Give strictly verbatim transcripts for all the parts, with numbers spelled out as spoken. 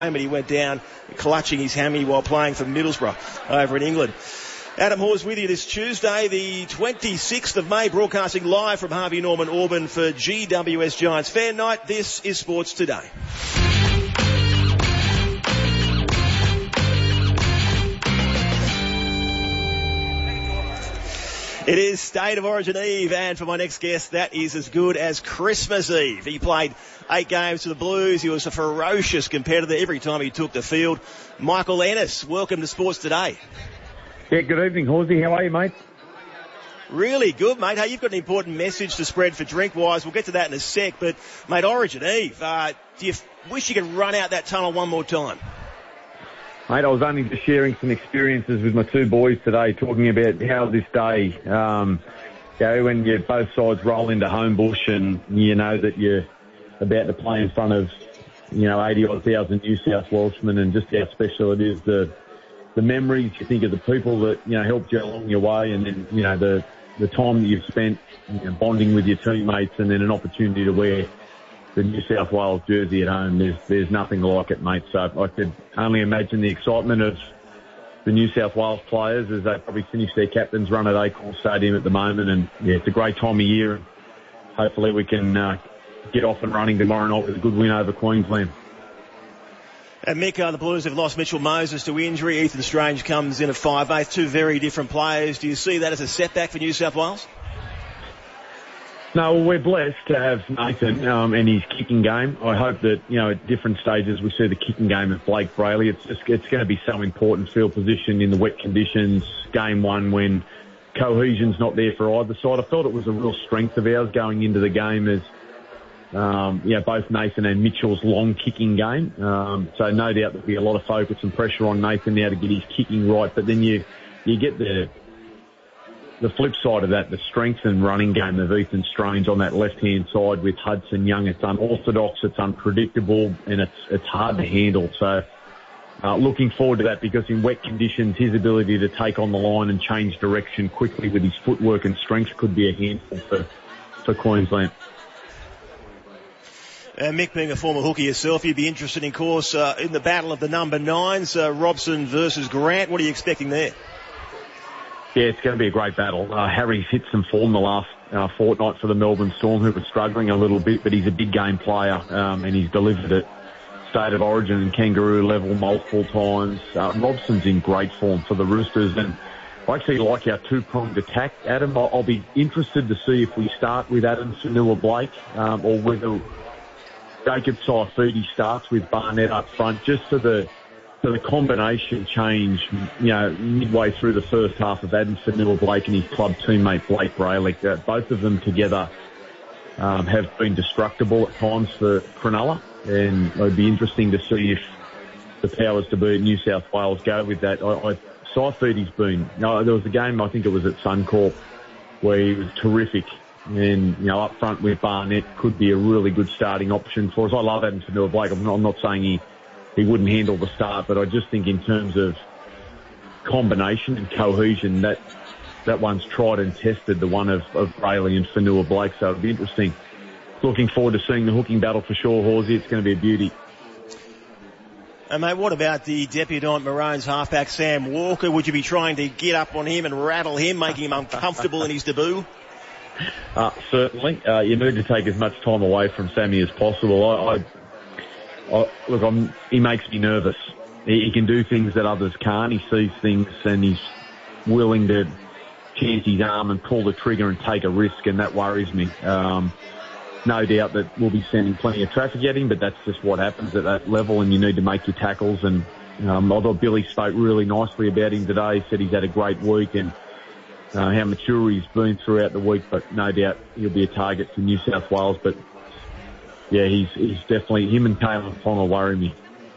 but he went down clutching his hammy while playing for Middlesbrough over in England. Adam Hawes with you this Tuesday, the twenty-sixth of May, broadcasting live from Harvey Norman Auburn for G W S Giants Fan Night. This is Sports Today. It is State of Origin Eve, and for my next guest, that is as good as Christmas Eve. He played eight games for the Blues. He was a ferocious competitor every time he took the field. Michael Ennis, welcome to Sports Today. Yeah, good evening, Horsey. How are you, mate? Really good, mate. Hey, you've got an important message to spread for Drinkwise. We'll get to that in a sec, but, mate, Origin Eve, uh, do you wish you could run out that tunnel one more time? Mate, I was only just sharing some experiences with my two boys today, talking about how this day, um, you know, when you both sides roll into Homebush and you know that you're about to play in front of, you know, eighty odd thousand New South Welshmen, and just how special it is, the the memories you think of the people that, you know, helped you along your way, and then, you know, the the time that you've spent, you know, bonding with your teammates, and then an opportunity to wear the New South Wales jersey at home. There's there's nothing like it, mate. So I could only imagine the excitement of the New South Wales players as they probably finish their captain's run at Acorn Stadium at the moment. And yeah, it's a great time of year. And hopefully we can uh, get off and running tomorrow night with a good win over Queensland. And Mick, uh, the Blues have lost Mitchell Moses to injury. Ethan Strange comes in at five eighth. Two very different players. Do you see that as a setback for New South Wales? No, well, we're blessed to have Nathan um, and his kicking game. I hope that, you know, at different stages we see the kicking game of Blake Brayley. It's just, it's going to be so important, field position in the wet conditions, game one when cohesion's not there for either side. I felt it was a real strength of ours going into the game as, um, you know, both Nathan and Mitchell's long kicking game. Um, so no doubt there'll be a lot of focus and pressure on Nathan now to get his kicking right. But then you, you get the... The flip side of that, the strength and running game of Ethan Strange on that left-hand side with Hudson Young, it's unorthodox, it's unpredictable, and it's it's hard to handle. So uh, looking forward to that, because in wet conditions, his ability to take on the line and change direction quickly with his footwork and strength could be a handful for, for Queensland. Uh, Mick, being a former hooker yourself, you'd be interested, in course, uh, in the battle of the number nines, uh, Robson versus Grant. What are you expecting there? Yeah, it's going to be a great battle. Uh, Harry's hit some form the last uh, fortnight for the Melbourne Storm, who were struggling a little bit, but he's a big game player, um, and he's delivered at State of Origin and Kangaroo level multiple times. Uh, Robson's in great form for the Roosters, and I actually like our two-pronged attack, Adam. I'll, I'll be interested to see if we start with Adam Fanua-Blake, um, or whether Jacob Saifiti starts with Barnett up front, just for the So the combination change, you know, midway through the first half of Adam Fanua-Blake and his club teammate Blake Brayley. Uh, both of them together um, have been destructible at times for Cronulla, and it would be interesting to see if the powers to be at New South Wales go with that. I, I Saifiti's been, you know, there was a game, I think it was at Suncorp, where he was terrific. And, you know, up front with Barnett could be a really good starting option for us. I love Adam Fanua-Blake. I'm not, I'm not saying he... He wouldn't handle the start, but I just think in terms of combination and cohesion, that that one's tried and tested, the one of, of Brayley and Fanua-Blake, so it'll be interesting. Looking forward to seeing the hooking battle for sure, Horsey. It's going to be a beauty. And, mate, what about the debutant Maroons halfback, Sam Walker? Would you be trying to get up on him and rattle him, making him uncomfortable in his debut? Uh, certainly. Uh, you need to take as much time away from Sammy as possible. I... I Oh, look, I'm, he makes me nervous. He, he can do things that others can't. He sees things and he's willing to chance his arm and pull the trigger and take a risk, and that worries me. Um, no doubt that we'll be sending plenty of traffic at him, but that's just what happens at that level, and you need to make your tackles. And um, I thought Billy spoke really nicely about him today. He said he's had a great week and uh, how mature he's been throughout the week, but no doubt he'll be a target for New South Wales. But yeah, he's he's definitely, him and Taylor Ponga worry me.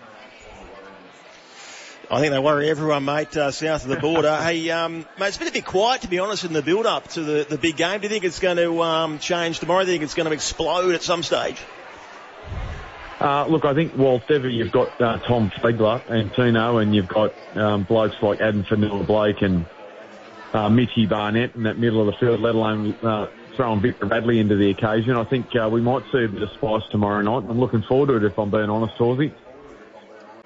I think they worry everyone, mate, uh, south of the border. Hey, um, mate, it's been a bit quiet, to be honest, in the build-up to the, the big game. Do you think it's going to um, change tomorrow? Do you think it's going to explode at some stage? Uh, look, I think whilst ever you've got uh, Tom Flegler and Tino, and you've got um, blokes like Adam Fanua-Blake and uh, Mitchy Barnett in that middle of the field, let alone uh, throwing Victor Radley into the occasion. I think uh, we might see a bit of spice tomorrow night. I'm looking forward to it, if I'm being honest, Horsey.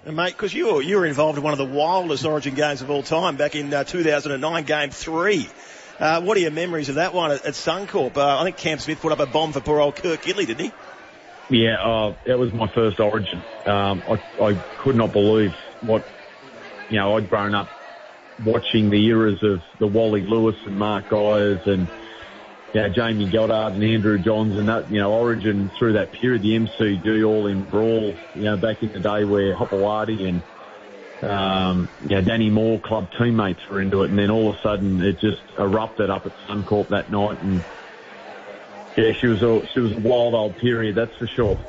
And mate, because you were, you were involved in one of the wildest Origin games of all time back in uh, two thousand nine, Game three. Uh, what are your memories of that one at, at Suncorp? Uh, I think Cam Smith put up a bomb for poor old Kirk Gidley, didn't he? Yeah, uh, that was my first Origin. Um, I, I could not believe what, you know, I'd grown up watching the eras of the Wally Lewis and Mark Gyers and, you know, Jamie Goddard and Andrew Johns and that, you know, Origin through that period, the M C G all in brawl, you know, back in the day where Hopewadi and, um, you know, Danny Moore club teammates were into it, and then all of a sudden it just erupted up at Suncorp that night, and yeah, she was a, she was a wild old period, that's for sure.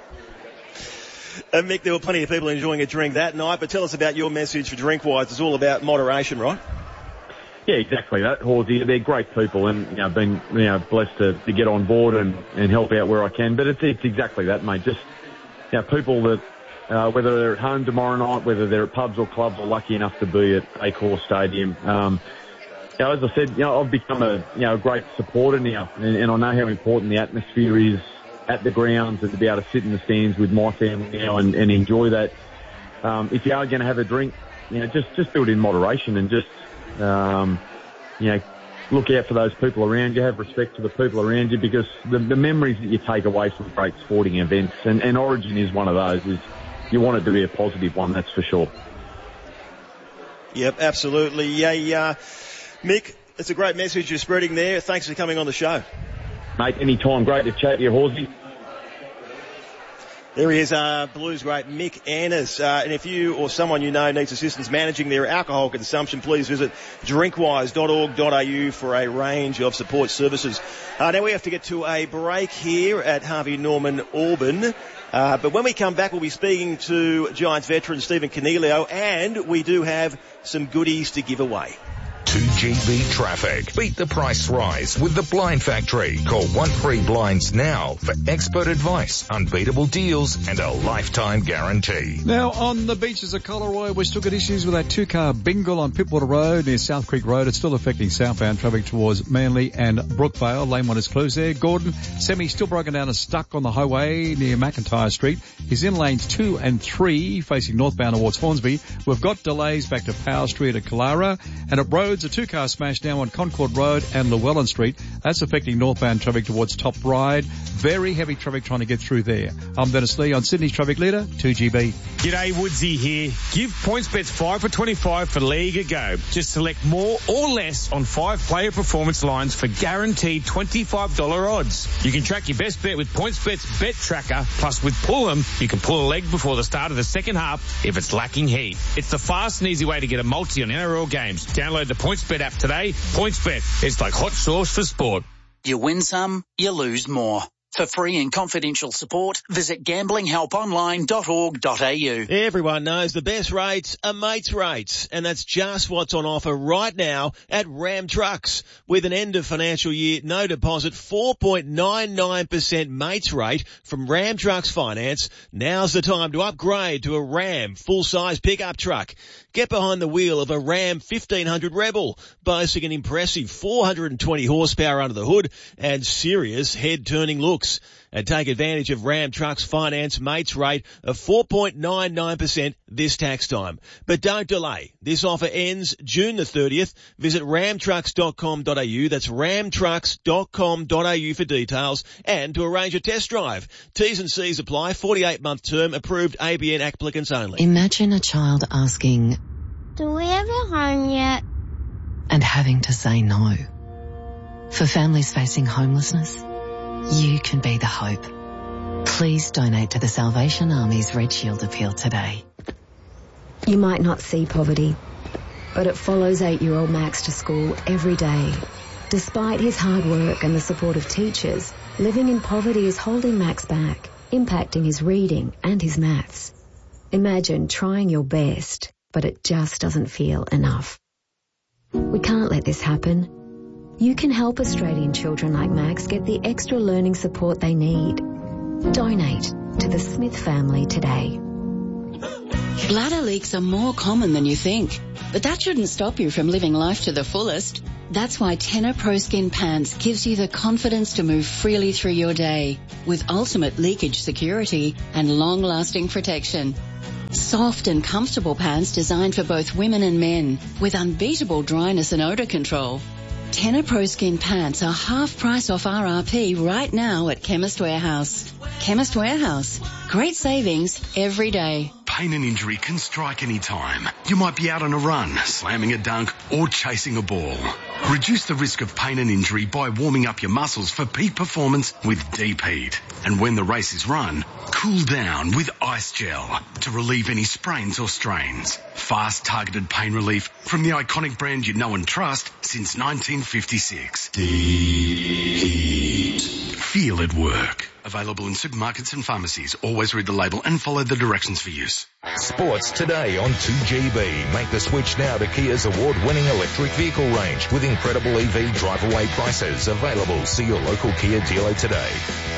And Mick, there were plenty of people enjoying a drink that night, but tell us about your message for Drinkwise. It's all about moderation, right? Yeah, exactly that, Horsey. They're great people, and, you know, been, you know, blessed to, to get on board and, and help out where I can. But it's, it's exactly that, mate. Just, you know, people that, uh, whether they're at home tomorrow night, whether they're at pubs or clubs, are lucky enough to be at Accor Stadium. Um, you know, as I said, you know, I've become a, you know, a great supporter now, and, and I know how important the atmosphere is at the grounds, and to be able to sit in the stands with my family now and, and enjoy that. Um, if you are going to have a drink, you know, just, just do it in moderation and just, um, you know, look out for those people around you, have respect for the people around you, because the, the memories that you take away from great sporting events, and, and Origin is one of those, is you want it to be a positive one, that's for sure. Yep, absolutely. Yeah, uh, Mick, it's a great message you're spreading there. Thanks for coming on the show. Mate, anytime. Great to chat to you, Horsey. There he is, uh, Blues great Mick Annis. Uh, and if you or someone you know needs assistance managing their alcohol consumption, please visit drinkwise dot org dot a u for a range of support services. Uh, now we have to get to a break here at Harvey Norman Auburn. Uh, but when we come back, we'll be speaking to Giants veteran Stephen Coniglio, and we do have some goodies to give away. two G B traffic. Beat the price rise with the Blind Factory. Call one three blinds now for expert advice, unbeatable deals and a lifetime guarantee. Now, on the beaches of Collaroy, we've still got issues with that two-car bingle on Pittwater Road near South Creek Road. It's still affecting southbound traffic towards Manly and Brookvale. Lane one is closed there. Gordon, Semi still broken down and stuck on the highway near McIntyre Street. He's in lanes two and three facing northbound towards Hornsby. We've got delays back to Power Street at Killara, and at Rhodes, a two-car smash now on Concord Road and Llewellyn Street. That's affecting northbound traffic towards Top Ryde. Very heavy traffic trying to get through there. I'm Dennis Lee on Sydney's Traffic Leader, two G B. G'day, Woodsy here. Give PointsBets five for twenty-five for League a go. Just select more or less on five player performance lines for guaranteed twenty-five dollars odds. You can track your best bet with PointsBet's Bet Tracker. Plus, with Pull'em, you can pull a leg before the start of the second half if it's lacking heat. It's the fast and easy way to get a multi on N R L games. Download the PointsBet app today. PointsBet, it's like hot sauce for sport. You win some, you lose more. For free and confidential support, visit gambling help online dot org dot a u. Everyone knows the best rates are mates rates, and that's just what's on offer right now at Ram Trucks. With an end of financial year, no deposit, four point nine nine percent mates rate from Ram Trucks Finance. Now's the time to upgrade to a Ram full-size pickup truck. Get behind the wheel of a Ram fifteen hundred Rebel, boasting an impressive four hundred twenty horsepower under the hood and serious head-turning looks. And take advantage of Ram Trucks Finance mates rate of four point nine nine percent this tax time. But don't delay. This offer ends June the thirtieth. Visit ram trucks dot com dot a u. That's ram trucks dot com dot a u for details and to arrange a test drive. T's and C's apply. forty-eight month term. Approved A B N applicants only. Imagine a child asking, "Do we have a home yet?" and having to say no. For families facing homelessness, you can be the hope. Please donate to the Salvation Army's Red Shield appeal today. You might not see poverty, but it follows eight-year-old Max to school every day. Despite his hard work and the support of teachers, living in poverty is holding Max back, impacting his reading and his maths. Imagine trying your best, but it just doesn't feel enough. We can't let this happen. You can help Australian children like Max get the extra learning support they need. Donate to the Smith family today. Bladder leaks are more common than you think, but that shouldn't stop you from living life to the fullest. That's why Tenor Pro Skin Pants gives you the confidence to move freely through your day with ultimate leakage security and long-lasting protection. Soft and comfortable pants designed for both women and men with unbeatable dryness and odour control. Tenor Pro Skin pants are half price off R R P right now at Chemist Warehouse. Chemist Warehouse. Great savings every day. Pain and injury can strike any time. You might be out on a run, slamming a dunk, or chasing a ball. Reduce the risk of pain and injury by warming up your muscles for peak performance with Deep Heat. And when the race is run, cool down with Ice Gel to relieve any sprains or strains. Fast, targeted pain relief from the iconic brand you know and trust since nineteen fifty-six. Deep Heat. Feel it work. Available in supermarkets and pharmacies. Always read the label and follow the directions for use. Sports today on two G B. Make the switch now to Kia's award-winning electric vehicle range with incredible E V drive-away prices. Available. See your local Kia dealer today.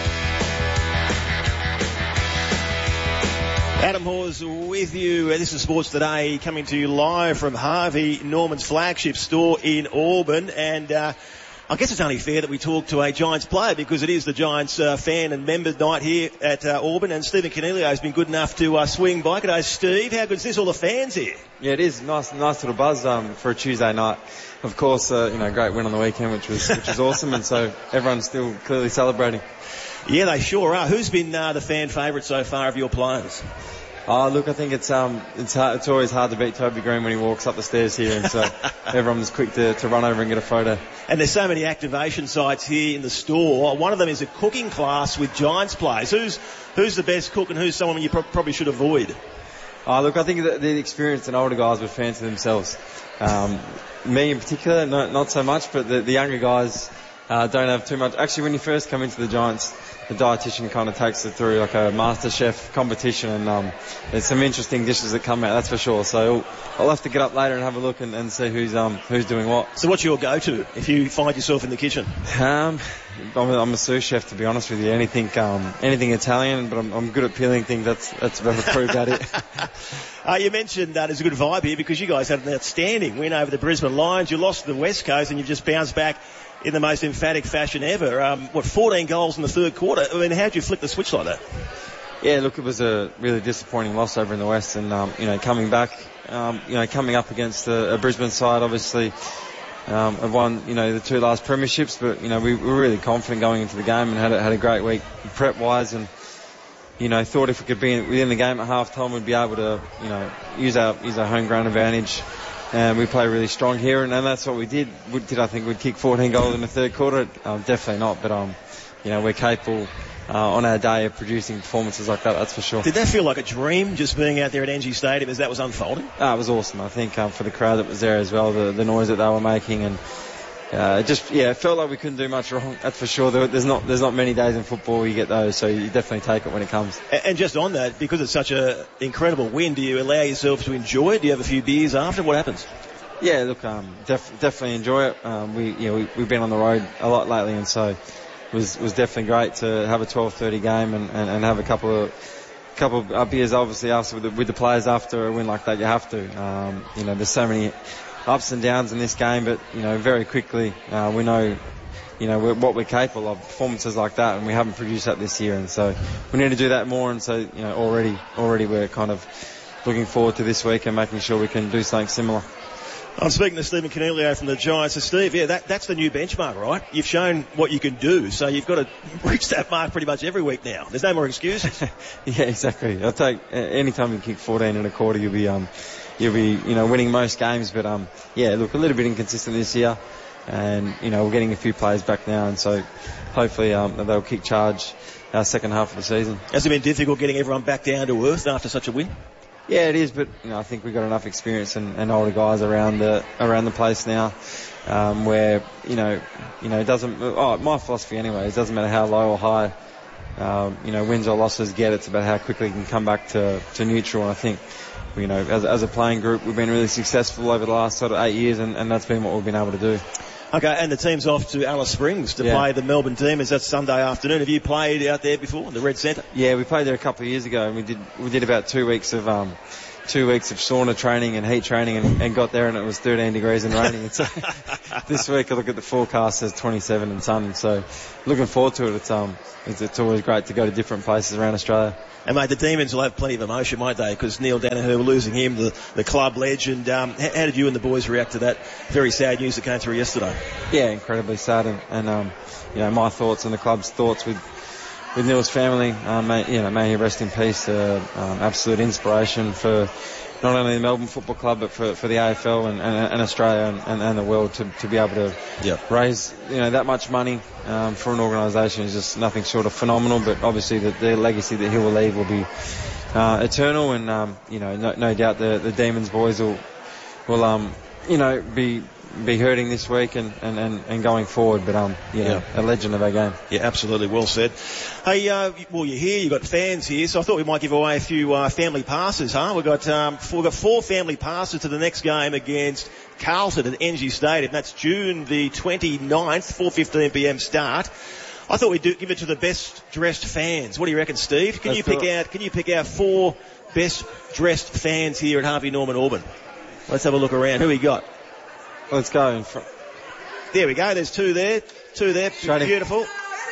Adam Hawes with you. This is Sports Today, coming to you live from Harvey Norman's flagship store in Auburn. And uh, I guess it's only fair that we talk to a Giants player because it is the Giants uh, fan and members night here at uh, Auburn. And Stephen Coniglio has been good enough to uh, swing by. G'day, Steve. How good is this? All the fans here? Yeah, it is. Nice, nice little buzz um, for a Tuesday night. Of course, uh, you know, great win on the weekend, which was which was awesome. And so everyone's still clearly celebrating. Yeah, they sure are. Who's been uh, the fan favourite so far of your players? Oh, look, I think it's um, it's hard, it's always hard to beat Toby Green when he walks up the stairs here, and so everyone's quick to, to run over and get a photo. And there's so many activation sites here in the store. One of them is a cooking class with Giants players. Who's who's the best cook and who's someone you pro- probably should avoid? Oh, look, I think the, the experienced and older guys would fancy themselves. Um, me in particular, no, not so much, but the, the younger guys uh, don't have too much. Actually, when you first come into the Giants, the dietitian kind of takes it through like a master chef competition, and um, there's some interesting dishes that come out, that's for sure. So I'll have to get up later and have a look and, and see who's um who's doing what. So what's your go-to if you find yourself in the kitchen? Um, I'm a, I'm a sous chef, to be honest with you. Anything um anything Italian, but I'm, I'm good at peeling things. That's that's about proved at it. Uh, you mentioned uh, there's a good vibe here because you guys had an outstanding win over the Brisbane Lions. You lost to the West Coast and you've just bounced back in the most emphatic fashion ever. Um, what, fourteen goals in the third quarter? I mean, how'd you flick the switch like that? Yeah, look, it was a really disappointing loss over in the West, and um, you know, coming back, um, you know, coming up against a, a Brisbane side, obviously, um, have won, you know, the two last premierships, but you know, we, we were really confident going into the game and had a, had a great week prep wise, and you know, thought if we could be within the game at half time, we'd be able to, you know, use our use our home ground advantage. And we play really strong here, and, and that's what we did. We, did I think we'd kick fourteen goals in the third quarter? Um, definitely not, but um, you know, we're capable uh, on our day of producing performances like that. That's for sure. Did that feel like a dream, just being out there at N G Stadium as that was unfolding? Ah, it was awesome. I think um, for the crowd that was there as well, the, the noise that they were making, and uh, it just yeah, it felt like we couldn't do much wrong. That's for sure. There, there's not there's not many days in football where you get those, so you definitely take it when it comes. And, and just on that, because it's such an incredible win, do you allow yourself to enjoy it? Do you have a few beers after? What happens? Yeah, look, um, def- definitely enjoy it. Um, we, you know, we, we've been on the road a lot lately, and so it was was definitely great to have a twelve thirty game and, and, and have a couple of couple of beers. Obviously, after with the, with the players after a win like that, you have to. Um, you know, there's so many ups and downs in this game, but you know, very quickly uh, we know, you know, we're, what we're capable of. Performances like that, and we haven't produced that this year, and so we need to do that more. And so, you know, already already we're kind of looking forward to this week and making sure we can do something similar. I'm speaking to Stephen Coniglio from the Giants. So, Steve, yeah, that, that's the new benchmark, right? You've shown what you can do, so you've got to reach that mark pretty much every week now. There's no more excuses. Yeah, exactly. I'll take uh, any time you kick fourteen and a quarter, you'll be um, you'll be you know winning most games. But um, yeah, look, a little bit inconsistent this year, and you know we're getting a few players back now, and so hopefully um, they'll kick charge our second half of the season. Has it been difficult getting everyone back down to earth after such a win? Yeah, it is, but you know, I think we've got enough experience and, and older guys around the around the place now, um, where you know, you know, it doesn't. Oh, my philosophy anyway, it doesn't matter how low or high, um, you know, wins or losses get. It's about how quickly you can come back to, to neutral. And I think, you know, as as a playing group, we've been really successful over the last sort of eight years, and, and that's been what we've been able to do. Okay, and the team's off to Alice Springs to yeah. play the Melbourne team. Is that Sunday afternoon? Have you played out there before, the Red Centre? Yeah, we played there a couple of years ago, and we did we did about two weeks of um, two weeks of sauna training and heat training and, and got there and it was thirteen degrees and raining. And so this week I look at the forecast as twenty-seven and sun. So looking forward to it. It's um it's, it's always great to go to different places around Australia. And mate, the Demons will have plenty of emotion, won't they? Because Neil Danaher, we're losing him, the, the club legend. Um, how, how did you and the boys react to that very sad news that came through yesterday? Yeah, incredibly sad, and, and um, you know, my thoughts and the club's thoughts with with Neil's family. Um, may, you know, may he rest in peace. Uh, um, absolute inspiration for not only the Melbourne Football Club but for, for the A F L and, and, and Australia and, and, and the world to, to be able to yep. raise you know that much money um, for an organisation is just nothing short of phenomenal. But obviously the, the legacy that he will leave will be uh, eternal, and um, you know no, no doubt the, the Demons boys will will um, you know be. be hurting this week and, and, and, and going forward, but um, you know, yeah. a legend of our game. Yeah, absolutely, well said. Hey, uh, well, you're here, you've got fans here, so I thought we might give away a few uh, family passes, huh? We've got um, four, we've got four family passes to the next game against Carlton at N G Stadium. That's June the twenty-ninth, four fifteen p m start. I thought we'd do, give it to the best dressed fans. What do you reckon, Steve? Can Let's you pick it. out? Can you pick out four best dressed fans here at Harvey Norman Auburn? Let's have a look around. Who we got? Let's go in front. There we go. There's two there. Two there. Straight Beautiful.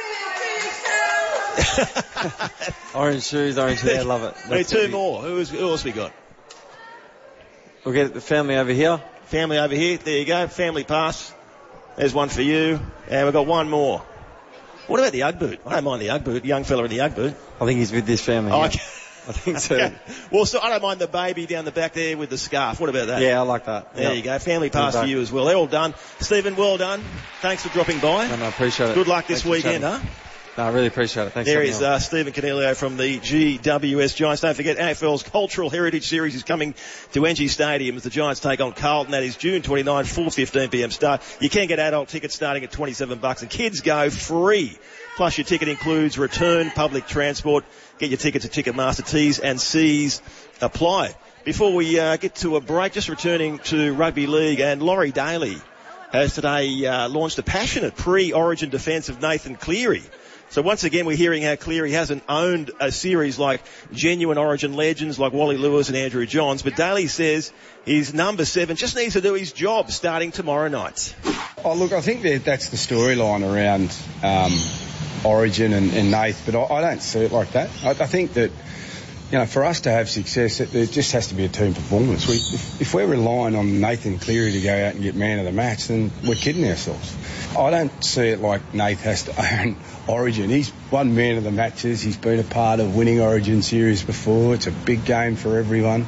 Orange shoes, orange hair. Love it. Hey, two more. Who, is, who else we got? We'll get the family over here. Family over here. There you go. Family pass. There's one for you. And we've got one more. What about the Ugg boot? I don't mind the Ugg boot. Young fella in the Ugg boot. I think he's with this family. Oh, yeah. okay. I think so. Okay. Well, so I don't mind the baby down the back there with the scarf. What about that? Yeah, I like that. There yep. you go. Family pass for you as well. They're all done. Stephen, well done. Thanks for dropping by. No, no, I appreciate it. Good luck this Thanks weekend, huh? No, I really appreciate it. Thanks there for is uh, Stephen Coniglio from the G W S Giants. Don't forget, A F L's Cultural Heritage Series is coming to N G Stadium as the Giants take on Carlton. That is June twenty-ninth, four fifteen p m start. You can get adult tickets starting at twenty-seven bucks, and kids go free. Plus, your ticket includes return public transport. Get your tickets at Ticketmaster. T's and C's apply. Before we uh, get to a break, just returning to rugby league, and Laurie Daly has today uh, launched a passionate pre-origin defence of Nathan Cleary. So once again, we're hearing how Cleary hasn't owned a series like genuine Origin legends like Wally Lewis and Andrew Johns, but Daly says his number seven just needs to do his job starting tomorrow night. Oh, look, I think that that's the storyline around um, Origin and, and Nath, but I, I don't see it like that. I, I think that, you know, for us to have success, it, it just has to be a team performance. We, if, if we're relying on Nathan Cleary to go out and get man of the match, then we're kidding ourselves. I don't see it like Nath has to own Origin. He's won man of the matches. He's been a part of winning Origin series before. It's a big game for everyone.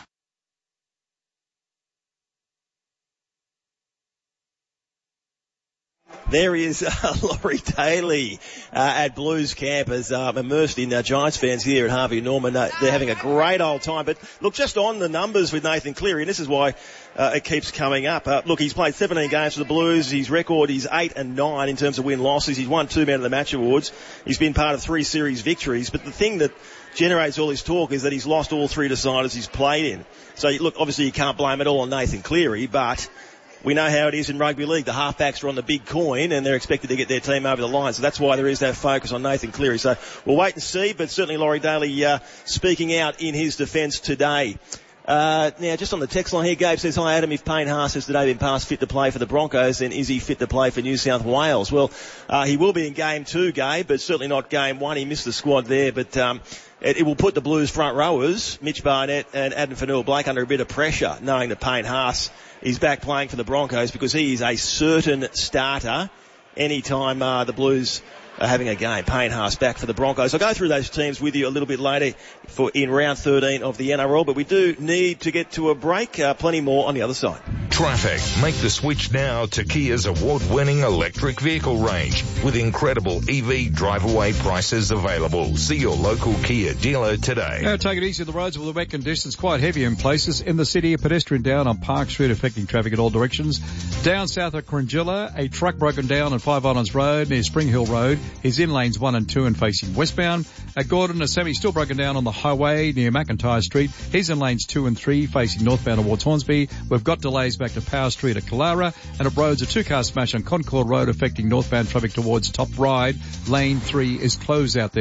There is uh, Laurie Daly uh, at Blues camp as um, immersed in uh, Giants fans here at Harvey Norman. Uh, they're having a great old time. But look, just on the numbers with Nathan Cleary, and this is why uh, it keeps coming up. Uh, look, he's played seventeen games for the Blues. His record is eight and nine in terms of win-losses. He's won two Man of the Match awards. He's been part of three series victories. But the thing that generates all this talk is that he's lost all three deciders he's played in. So, look, obviously you can't blame it all on Nathan Cleary, but we know how it is in rugby league. The halfbacks are on the big coin and they're expected to get their team over the line. So that's why there is that focus on Nathan Cleary. So we'll wait and see, but certainly Laurie Daly uh, speaking out in his defence today. Uh, now, just on the text line here, Gabe says, hi Adam, if Payne Haas has today been passed fit to play for the Broncos, then is he fit to play for New South Wales? Well, uh, he will be in game two, Gabe, but certainly not game one. He missed the squad there, but um, it, it will put the Blues front rowers, Mitch Barnett and Adam Fanua-Blake, under a bit of pressure, knowing that Payne Haas is back playing for the Broncos, because he is a certain starter anytime uh, the Blues are having a game. Payne Haas back for the Broncos. I'll go through those teams with you a little bit later for in round thirteen of the N R L, but we do need to get to a break. Uh, plenty more on the other side. Traffic. Make the switch now to Kia's award-winning electric vehicle range with incredible E V drive-away prices available. See your local Kia dealer today. Now, take it easy. The roads with the wet conditions quite heavy in places. In the city, a pedestrian down on Park Street affecting traffic in all directions. Down south at Corinjilla, a truck broken down on Five Islands Road near Spring Hill Road is in lanes one and two and facing westbound. At Gordon, a semi still broken down on the highway near McIntyre Street. He's in lanes two and three facing northbound towards Hornsby. We've got delays back to Power Street at Killara, and at Roads, a two-car smash on Concord Road affecting northbound traffic towards Top Ride. Lane three is closed out there.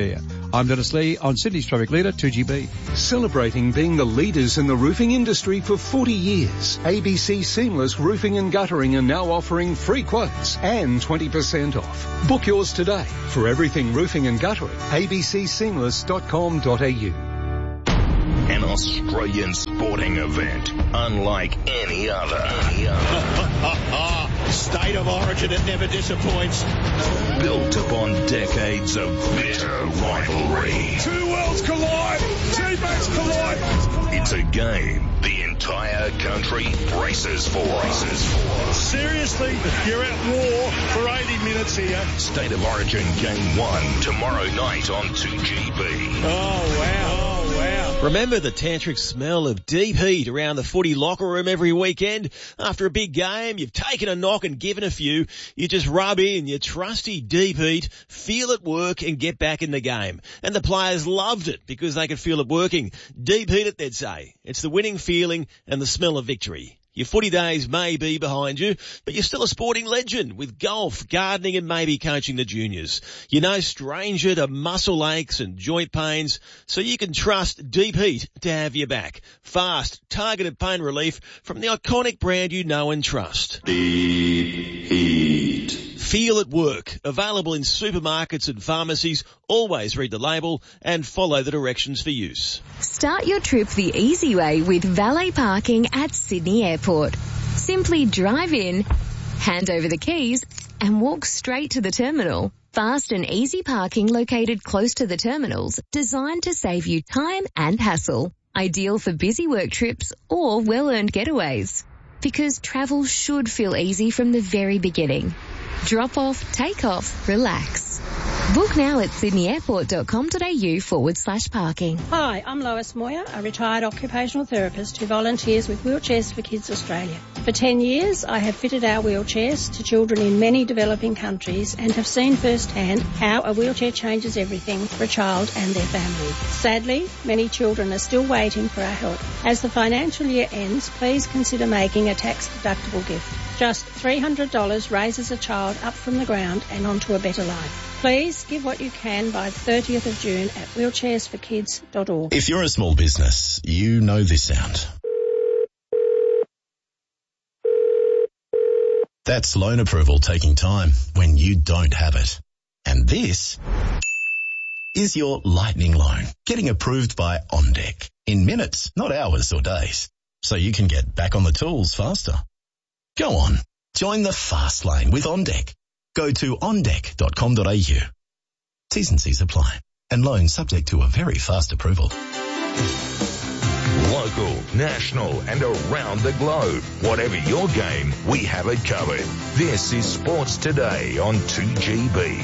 I'm Dennis Lee on Sydney's Traffic Leader, two G B. Celebrating being the leaders in the roofing industry for forty years, A B C Seamless Roofing and Guttering are now offering free quotes and twenty percent off. Book yours today for everything roofing and guttering. a b c seamless dot com dot a u. An Australian sporting event unlike any other. Any other. State of origin, it never disappoints. Built upon decades of bitter rivalry. Two worlds collide. Teammates collide. It's a game the entire country braces for. Braces for. Seriously, you're at war for eighty minutes here. State of Origin Game one tomorrow night on two G B. Oh, wow. Oh, wow. Remember the tantric smell of deep heat around the footy locker room every weekend? After a big game, you've taken a knock and given a few. You just rub in your trusty deep heat, feel it work and get back in the game. And the players loved it because they could feel it working. Deep heat it, they'd say. It's the winning feeling and the smell of victory. Your footy days may be behind you, but you're still a sporting legend with golf, gardening and maybe coaching the juniors. You're no stranger to muscle aches and joint pains, so you can trust Deep Heat to have your back. Fast, targeted pain relief from the iconic brand you know and trust. Deep Heat. Feel it work. Available in supermarkets and pharmacies. Always read the label and follow the directions for use. Start your trip the easy way with valet parking at Sydney Airport. Simply drive in, hand over the keys, and walk straight to the terminal. Fast and easy parking located close to the terminals, designed to save you time and hassle. Ideal for busy work trips or well-earned getaways. Because travel should feel easy from the very beginning. Drop off, take off, relax. Book now at sydneyairport.com.au forward slash parking. Hi, I'm Lois Moyer, a retired occupational therapist who volunteers with Wheelchairs for Kids Australia. For ten years, I have fitted our wheelchairs to children in many developing countries and have seen firsthand how a wheelchair changes everything for a child and their family. Sadly, many children are still waiting for our help. As the financial year ends, please consider making a tax-deductible gift. Just three hundred dollars raises a child up from the ground and onto a better life. Please give what you can by the thirtieth of June at wheelchairs for kids dot org. If you're a small business, you know this sound. That's loan approval taking time when you don't have it. And this is your lightning loan getting approved by OnDeck in minutes, not hours or days, so you can get back on the tools faster. Go on, join the fast lane with OnDeck. Go to on deck dot com dot a u. T's and C's apply, and loans subject to a very fast approval. Local, national and around the globe. Whatever your game, we have it covered. This is Sports Today on two G B.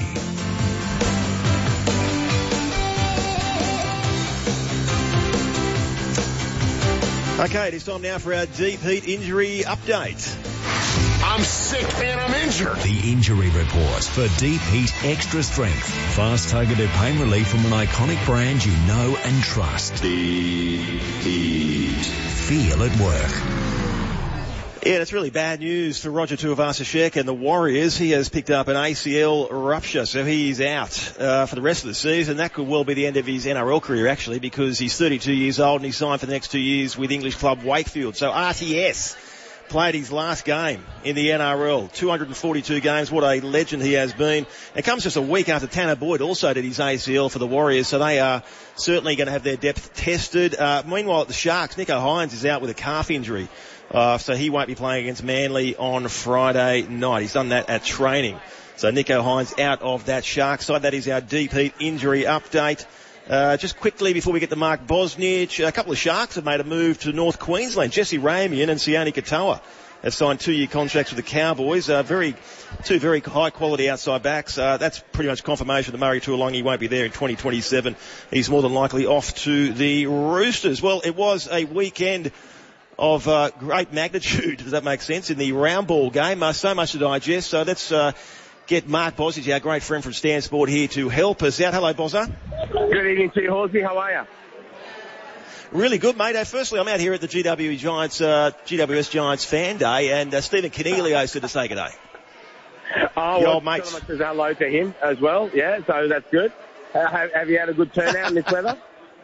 Okay, it is time now for our Deep Heat injury update. I'm sick and I'm injured. The injury report for Deep Heat Extra Strength. Fast targeted pain relief from an iconic brand you know and trust. Deep Heat. Feel it work. Yeah, it's really bad news for Roger Tuivasa-Sheck and the Warriors. He has picked up an A C L rupture, so he's out uh, for the rest of the season. That could well be the end of his N R L career, actually, because he's thirty-two years old and he's signed for the next two years with English club Wakefield. So R T S played his last game in the N R L. two hundred forty-two games. What a legend he has been. It comes just a week after Tanner Boyd also did his A C L for the Warriors, so they are certainly going to have their depth tested. Uh, meanwhile, at the Sharks, Nico Hines is out with a calf injury. Uh, so he won't be playing against Manly on Friday night. He's done that at training. So Nico Hines out of that Sharks side. That is our Deep Heat injury update. Uh, just quickly before we get to Mark Bosnich, a couple of Sharks have made a move to North Queensland. Jesse Ramian and Sione Katoa have signed two-year contracts with the Cowboys. Uh, very, two very high-quality outside backs. Uh, that's pretty much confirmation that Murray Tuolungi won't be there in twenty twenty-seven. He's more than likely off to the Roosters. Well, it was a weekend of uh, great magnitude, does that make sense, in the round ball game. Uh, so much to digest. So let's uh, get Mark Bosnich, our great friend from Stan Sport, here to help us out. Hello, Bozza. Good evening to you, Horsey. How are you? Really good, mate. Uh, firstly, I'm out here at the G W E Giants, uh, G W S Giants Fan Day, and uh, Stephen Canelio said to say good day. Oh, Your well, old mates. Much as hello to him as well. Yeah, so that's good. Uh, have, have you had a good turnout in this weather?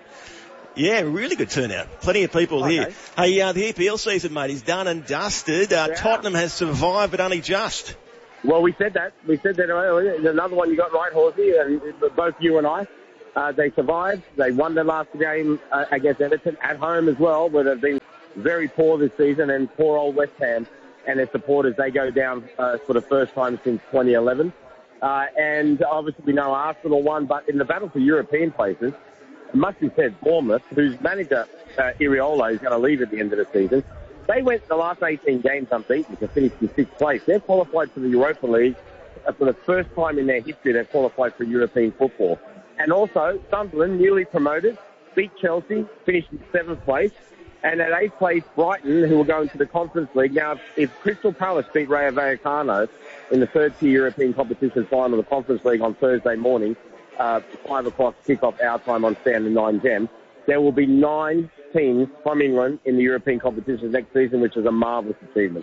Yeah, really good turnout. Plenty of people Okay. here. Hey, uh, the E P L season, mate, is done and dusted. Uh, Yeah. Tottenham has survived, but only just. Well, we said that. We said that earlier. There's another one you got right, Horsey, and both you and I. Uh, they survived. They won their last game uh, against Everton at home as well, where they've been very poor this season, and poor old West Ham and their supporters, they go down uh, for the first time since twenty eleven. Uh, and obviously we know Arsenal won, but in the battle for European places, it must be said, Bournemouth, whose manager, uh, Iraola, is going to leave at the end of the season, they went the last eighteen games unbeaten to finish in sixth place. They're qualified for the Europa League. Uh, for the first time in their history, they're qualified for European football. And also, Sunderland, newly promoted, beat Chelsea, finished in seventh place. And at eighth place, Brighton, who will go into the Conference League. Now, if, if Crystal Palace beat Rayo Vallecano in the third-tier European competition final of the Conference League on Thursday morning, uh, five o'clock kick-off our time on Standard nine Gem, there will be nine teams from England in the European competitions next season, which is a marvellous achievement.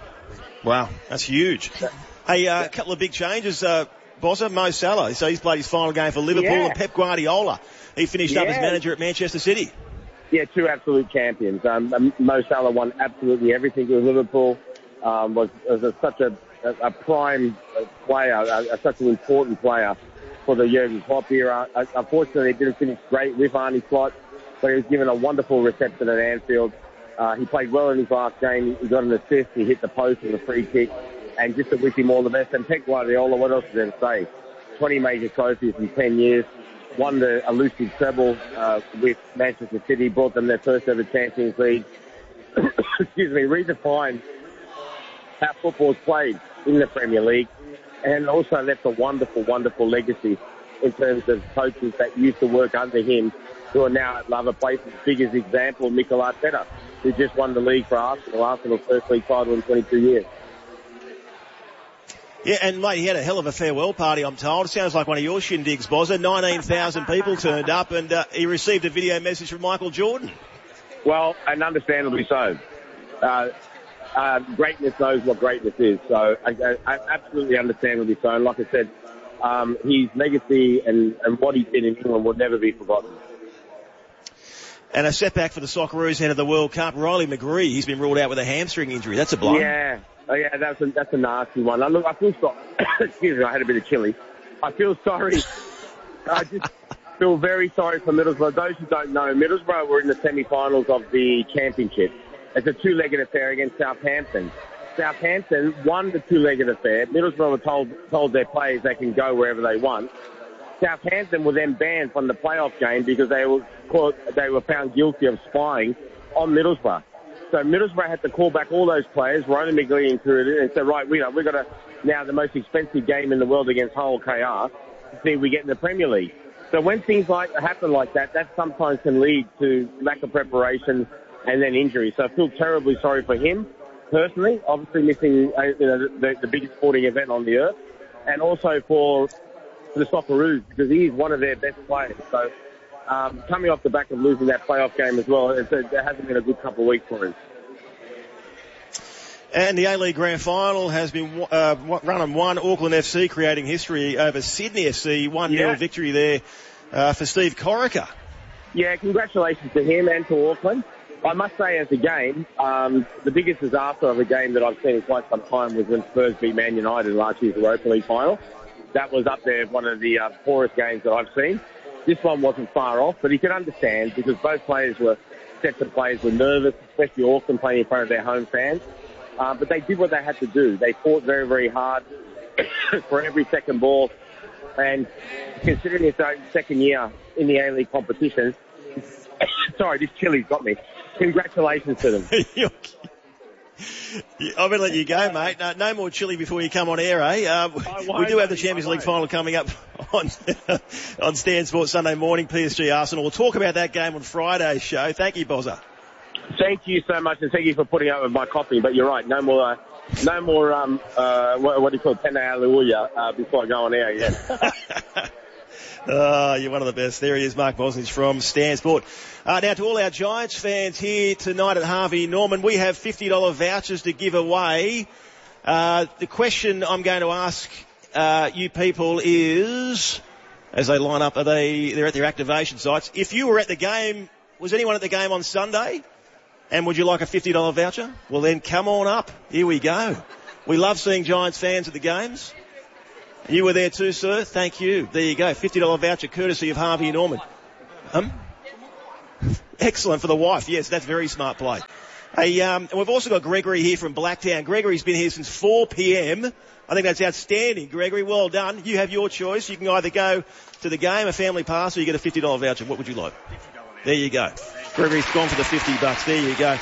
Wow, that's huge. Hey, uh, a couple of big changes. Uh, Bozza, Mo Salah, so he's played his final game for Liverpool, Yeah. and Pep Guardiola, he finished up as Yeah. manager at Manchester City. Yeah, two absolute champions. Um, Mo Salah won absolutely everything with Liverpool. Um, was, was a, such a, a, a prime player, a, a, such an important player for the Jurgen Klopp era. Uh, unfortunately, it didn't finish great with Arne Slot, but he was given a wonderful reception at Anfield. Uh, he played well in his last game. He got an assist. He hit the post with a free kick. And just to wish him all the best. And Pep Guardiola, what else is there to say? twenty major trophies in ten years. Won the elusive treble uh, with Manchester City. Brought them their first ever Champions League. Excuse me. Redefined how football's played in the Premier League. And also left a wonderful, wonderful legacy in terms of coaches that used to work under him who are now at other places. Biggest example, Mikel Arteta, who just won the league for Arsenal. Arsenal's first league title in twenty-two years. Yeah, and mate, he had a hell of a farewell party, I'm told. It sounds like one of your shindigs, Bozza. nineteen thousand people turned up, and uh, he received a video message from Michael Jordan. Well, and understandably so. Uh, uh, greatness knows what greatness is, so I, I, I absolutely understandably so. And like I said, um, his legacy and, and what he did in England will never be forgotten. And a setback for the Socceroos ahead of the World Cup. Riley McGree, he's been ruled out with a hamstring injury. That's a blow. Yeah, oh, yeah, that's a, that's a nasty one. I, look, I feel sorry. Excuse me, I had a bit of chilli. I feel sorry. I just feel very sorry for Middlesbrough. Those who don't know, Middlesbrough were in the semi-finals of the championship. It's a two-legged affair against Southampton. Southampton won the two-legged affair. Middlesbrough were told, told their players they can go wherever they want. Southampton were then banned from the playoff game because they were caught, they were found guilty of spying on Middlesbrough. So Middlesbrough had to call back all those players, Ronnie McGree included, and said, right, we know, we've got a, now the most expensive game in the world against Hull K R to see if we get in the Premier League. So when things like happen like that, that sometimes can lead to lack of preparation and then injury. So I feel terribly sorry for him personally, obviously missing uh, you know, the, the biggest sporting event on the earth, and also for the Socceroos, because he is one of their best players. So um, coming off the back of losing that playoff game as well, it's a, it hasn't been a good couple of weeks for him. And the A-League Grand Final has been uh, run and won. Auckland F C creating history over Sydney F C. one nil Yeah. victory there uh, for Steve Corica. Yeah, congratulations to him and to Auckland. I must say, as a game, um, the biggest disaster of a game that I've seen in quite some time was when Spurs beat Man United in last year's Europa League final. That was up there, one of the uh, poorest games that I've seen. This one wasn't far off, but you can understand because both players were, sets of players were nervous, especially Auckland playing in front of their home fans. Uh, but they did what they had to do. They fought very, very hard for every second ball. And considering it's their second year in the A-League competition, sorry, this chili's got me. Congratulations to them. I'm going to let you go, mate. No, no more chili before you come on air, eh? Uh, we do have the Champions League final coming up on on Stan Sports Sunday morning, P S G Arsenal. We'll talk about that game on Friday's show. Thank you, Bozza. Thank you so much, and thank you for putting up with my coffee. But you're right, no more, uh, no more. Um, uh, what, what do you call it, Tene Hallelujah uh, before I go on air again. Oh, you're one of the best. There he is, Mark Bosnich from Stan Sport. Uh, now to all our Giants fans here tonight at Harvey Norman, we have fifty dollars vouchers to give away. Uh, the question I'm going to ask uh, you people is, as they line up. Are they, they're at their activation sites. If you were at the game, was anyone at the game on Sunday? And would you like a fifty dollars voucher? Well then, come on up. Here we go. We love seeing Giants fans at the games. You were there too, sir. Thank you. There you go. fifty dollars voucher courtesy of Harvey Norman. Um, excellent for the wife. Yes, that's very smart play. Hey, um, and we've also got Gregory here from Blacktown. Gregory's been here since four p.m. I think that's outstanding, Gregory. Well done. You have your choice. You can either go to the game, a family pass, or you get a fifty dollars voucher. What would you like? fifty dollars. There you go. Gregory's gone for the fifty bucks. There you go.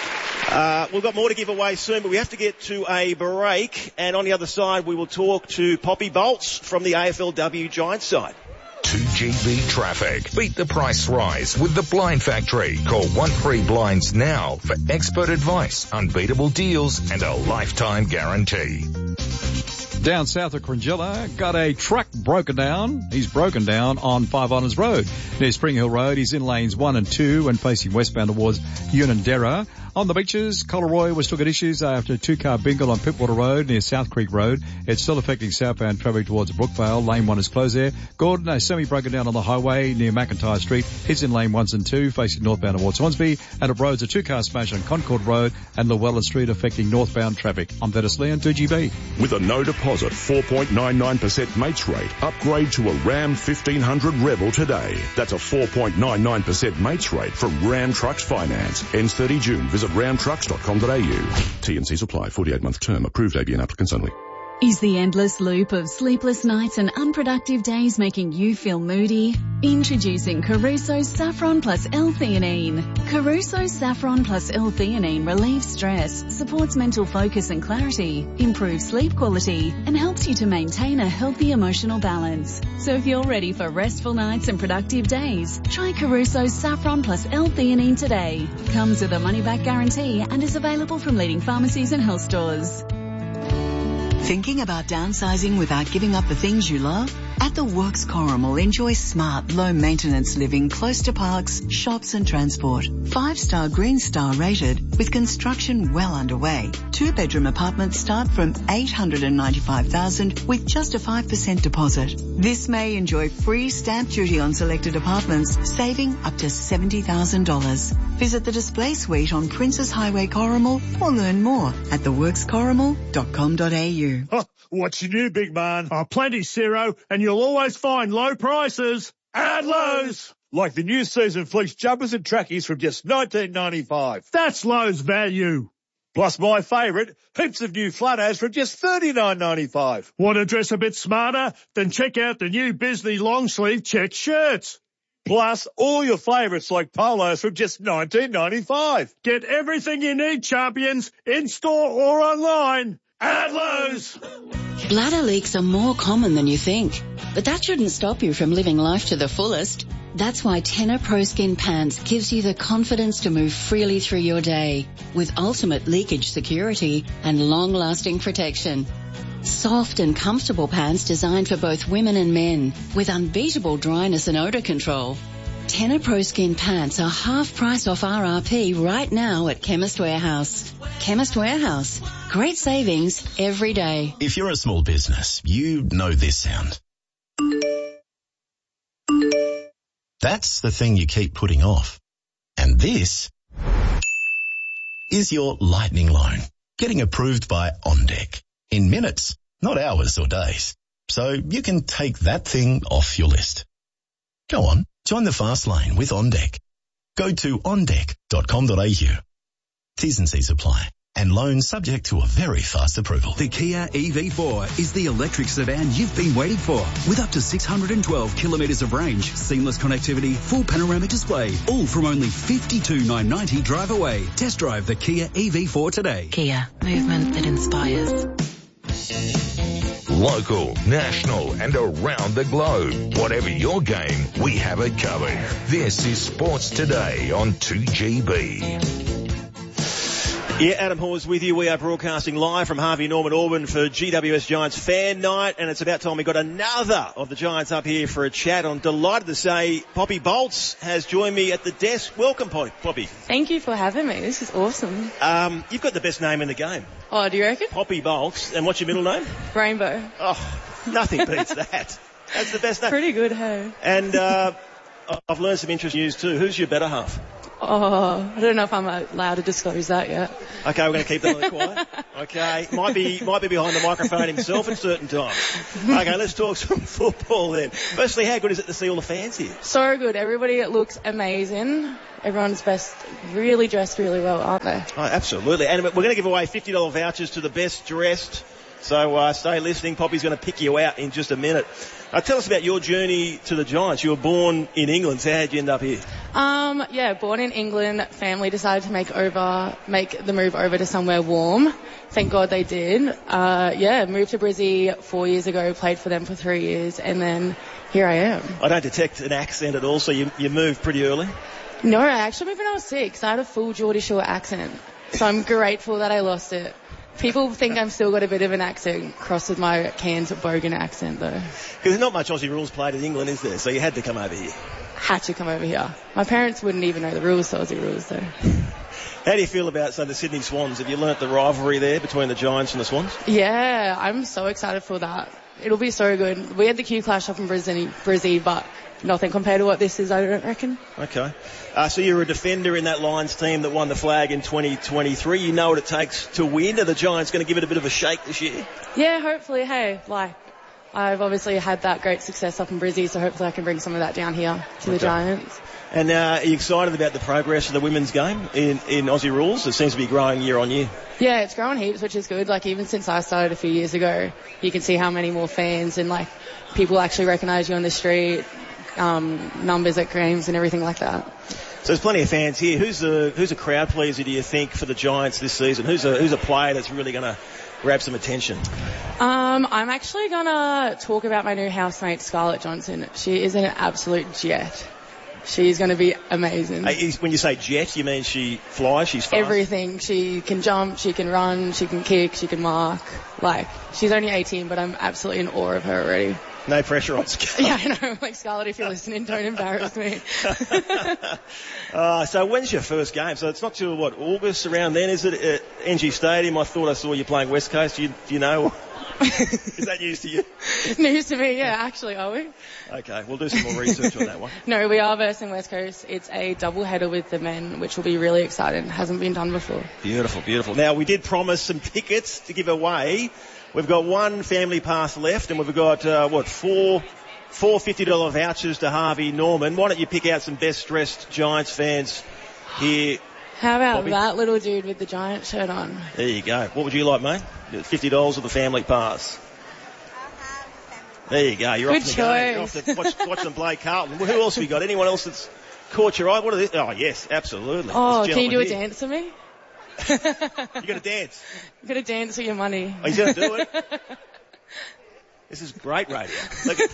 Uh, we've got more to give away soon, but we have to get to a break. And on the other side, we will talk to Poppy Bolts from the A F L W Giants side. two G B traffic. Beat the price rise with the Blind Factory. Call one three blinds now for expert advice, unbeatable deals, and a lifetime guarantee. Down south of Cringilla, got a truck broken down. He's broken down on Five Islands Road. Near Spring Hill Road, he's in lanes one and two and facing westbound towards Unanderra. On the beaches, Collaroy was still at issues after a two-car bingle on Pittwater Road near South Creek Road. It's still affecting southbound traffic towards Brookvale. Lane one is closed there. Gordon, a semi broken down on the highway near McIntyre Street. It's in lane ones and two, facing northbound towards Hornsby. And at Roads, a two-car smash on Concord Road and Llewellyn Street affecting northbound traffic. I'm Dennis Lee on two G B. With a no deposit, four point nine nine percent mates rate, upgrade to a Ram fifteen hundred Rebel today. That's a four point nine nine percent mates rate from Ram Trucks Finance. Ends thirty June. Visit ram trucks dot com dot a u. T and C's apply. forty-eight month term. Approved A B N applicants only. Is the endless loop of sleepless nights and unproductive days making you feel moody? Introducing Caruso Saffron Plus L-Theanine. Caruso Saffron Plus L-Theanine relieves stress, supports mental focus and clarity, improves sleep quality, and helps you to maintain a healthy emotional balance. So if you're ready for restful nights and productive days, try Caruso Saffron Plus L-Theanine today. Comes with a money-back guarantee and is available from leading pharmacies and health stores. Thinking about downsizing without giving up the things you love? At the Works Corrimal, enjoy smart, low-maintenance living close to parks, shops and transport. Five-star Green Star rated, with construction well underway. Two-bedroom apartments start from eight hundred ninety-five thousand dollars with just a five percent deposit. This May, enjoy free stamp duty on selected apartments, saving up to seventy thousand dollars. Visit the display suite on Princes Highway Corrimal or learn more at the works corrimal dot com dot a u. Huh, what's new, big man? Oh, plenty, Ciro, and you'll always find low prices at Lowe's. Like the new season fleece jumpers and trackies from just nineteen ninety-five. That's Lowe's value. Plus my favourite, heaps of new flat hats from just thirty-nine ninety-five. Want to dress a bit smarter? Then check out the new Bisley long sleeve check shirts. Plus all your favourites like polos from just nineteen ninety-five. Get everything you need, champions, in store or online at Lowe's. Bladder leaks are more common than you think, but that shouldn't stop you from living life to the fullest. That's why Tenor Pro Skin Pants gives you the confidence to move freely through your day with ultimate leakage security and long-lasting protection. Soft and comfortable pants designed for both women and men with unbeatable dryness and odor control. Tenor Pro Skin Pants are half price off R R P right now at Chemist Warehouse. Chemist Warehouse. Great savings every day. If you're a small business, you know this sound. That's the thing you keep putting off. And this is your lightning loan, getting approved by OnDeck. In minutes, not hours or days. So you can take that thing off your list. Go on, join the fast lane with OnDeck. Go to on deck dot com dot a u. T's and C's apply. And loan subject to a very fast approval. The Kia E V four is the electric sedan you've been waiting for. With up to six hundred twelve kilometres of range, seamless connectivity, full panoramic display, all from only fifty-two thousand nine hundred ninety dollars drive away. Test drive the Kia E V four today. Kia, movement that inspires. Local, national and around the globe. Whatever your game, we have it covered. This is Sports Today on two G B. Yeah, Adam Hawes with you. We are broadcasting live from Harvey Norman Auburn for G W S Giants Fan Night, and it's about time we got another of the Giants up here for a chat. I'm delighted to say Poppy Bolts has joined me at the desk. Welcome, Poppy. Thank you for having me. This is awesome. Um, you've got the best name in the game. Oh, do you reckon? Poppy Bolts. And what's your middle name? Rainbow. Oh, nothing beats that. That's the best name. Pretty good, hey? And uh, I've learned some interesting news too. Who's your better half? Oh, I don't know if I'm allowed to disclose that yet. Okay, we're going to keep that on the quiet. Okay, might be might be behind the microphone himself at certain times. Okay, let's talk some football then. Firstly, how good is it to see all the fans here? So good. Everybody looks amazing. Everyone's best, really dressed really well, aren't they? Oh, absolutely. And we're going to give away fifty dollars vouchers to the best dressed. So uh, stay listening. Poppy's going to pick you out in just a minute. Uh, tell us about your journey to the Giants. You were born in England, so how did you end up here? Um, yeah, born in England. Family decided to make over, make the move over to somewhere warm. Thank God they did. Uh, yeah, moved to Brizzy four years ago, played for them for three years, and then here I am. I don't detect an accent at all, so you, you moved pretty early? No, I actually moved when I was six. I had a full Geordie Shore accent, so I'm grateful that I lost it. People think I've still got a bit of an accent, crossed with my Cairns Bogan accent, though. Because there's not much Aussie rules played in England, is there? So you had to come over here. Had to come over here. My parents wouldn't even know the rules to Aussie rules, though. How do you feel about, say, the Sydney Swans? Have you learnt the rivalry there between the Giants and the Swans? Yeah, I'm so excited for that. It'll be so good. We had the Q Clash up in Brizzy, Brizzy, but nothing compared to what this is, I don't reckon. Okay. Uh, so you're a defender in that Lions team that won the flag in twenty twenty-three. You know what it takes to win. Are the Giants going to give it a bit of a shake this year? Yeah, hopefully. Hey, like, I've obviously had that great success up in Brizzy, so hopefully I can bring some of that down here to okay. the Giants. And uh, are you excited about the progress of the women's game in, in Aussie rules? It seems to be growing year on year. Yeah, it's growing heaps, which is good. Like, even since I started a few years ago, you can see how many more fans and, like, people actually recognise you on the street, um, numbers at games and everything like that. So there's plenty of fans here. Who's a, who's a crowd pleaser, do you think, for the Giants this season? Who's a, who's a player that's really going to grab some attention? Um, I'm actually going to talk about my new housemate, Scarlett Johnson. She is an absolute jet. She's going to be amazing. When you say jet, you mean she flies, she's fast? Everything. She can jump, she can run, she can kick, she can mark. Like, she's only eighteen, but I'm absolutely in awe of her already. No pressure on Scarlett. Yeah, I know. Like, Scarlett, if you're listening, don't embarrass me. uh, so when's your first game? So it's not till, what, August around then, is it, at N G Stadium? I thought I saw you playing West Coast. Do you, do you know? Is that news to you? News to me, yeah, actually, are we? Okay, we'll do some more research on that one. No, we are versing West Coast. It's a double header with the men, which will be really exciting. Hasn't been done before. Beautiful, beautiful. Now, we did promise some tickets to give away. We've got one family pass left, and we've got, uh, what, four, four fifty dollars vouchers to Harvey Norman. Why don't you pick out some best-dressed Giants fans here? How about Bobby? That little dude with the Giant shirt on? There you go. What would you like, mate? fifty dollars or the family pass? There you go. You're Good off to choice. the game. You're off to watch, watch them play Carlton. Well, who else have we got? Anyone else that's caught your eye? What are this? Oh, yes, absolutely. Oh, this can you do a here. dance for me? You got to dance. You got to dance for your money. Oh, he's going to do it. This is great radio. Look at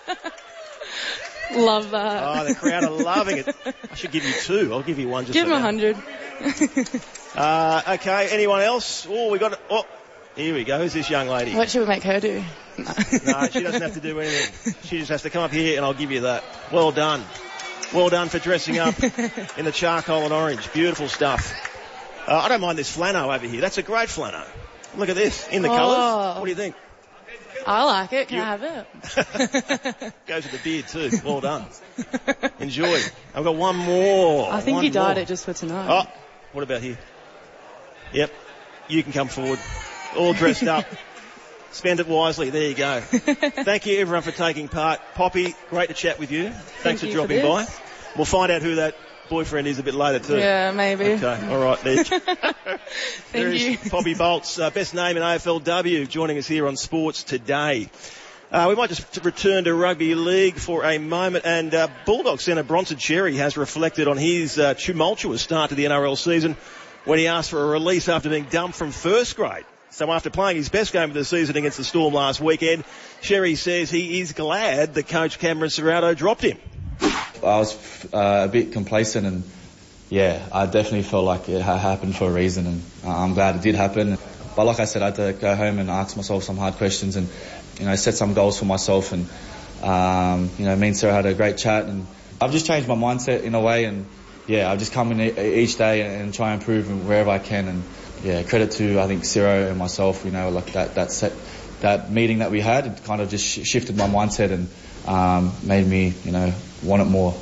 Love that. Oh, the crowd are loving it. I should give you two. I'll give you one. Just Give so him a hundred. uh, okay, anyone else? Oh, we got. Oh, here we go. Who's this young lady? What should we make her do? No, she doesn't have to do anything. She just has to come up here and I'll give you that. Well done. Well done for dressing up in the charcoal and orange. Beautiful stuff. Uh, I don't mind this flannel over here. That's a great flannel. Look at this. In the oh. colours. What do you think? I like it. Can you... I have it? Goes with the beard too. Well done. Enjoy. I've got one more. I think one you dyed more. it just for tonight. Oh, what about here? Yep. You can come forward. All dressed up. Spend it wisely. There you go. Thank you everyone for taking part. Poppy, great to chat with you. Thanks Thank for you dropping for by. We'll find out who that boyfriend is a bit later too. Yeah, maybe. Okay, all right, there. Thank there you. is Poppy Bolts, uh, best name in A F L W, joining us here on Sports Today. Uh, we might just return to rugby league for a moment, and uh, Bulldogs centre Bronson Cherry has reflected on his uh, tumultuous start to the N R L season when he asked for a release after being dumped from first grade. So after playing his best game of the season against the Storm last weekend, Cherry says he is glad that coach Cameron Serrato dropped him. I was uh, a bit complacent, and yeah, I definitely felt like it ha- happened for a reason, and uh, I'm glad it did happen. But like I said, I had to go home and ask myself some hard questions and, you know, set some goals for myself. And, um, you know, me and Sarah had a great chat, and I've just changed my mindset in a way. And yeah, I've just come in e- each day and, and try and improve wherever I can. And yeah, credit to, I think, Ciro and myself, you know, like that, that set that meeting that we had, it kind of just sh- shifted my mindset and um, made me, you know, want it more.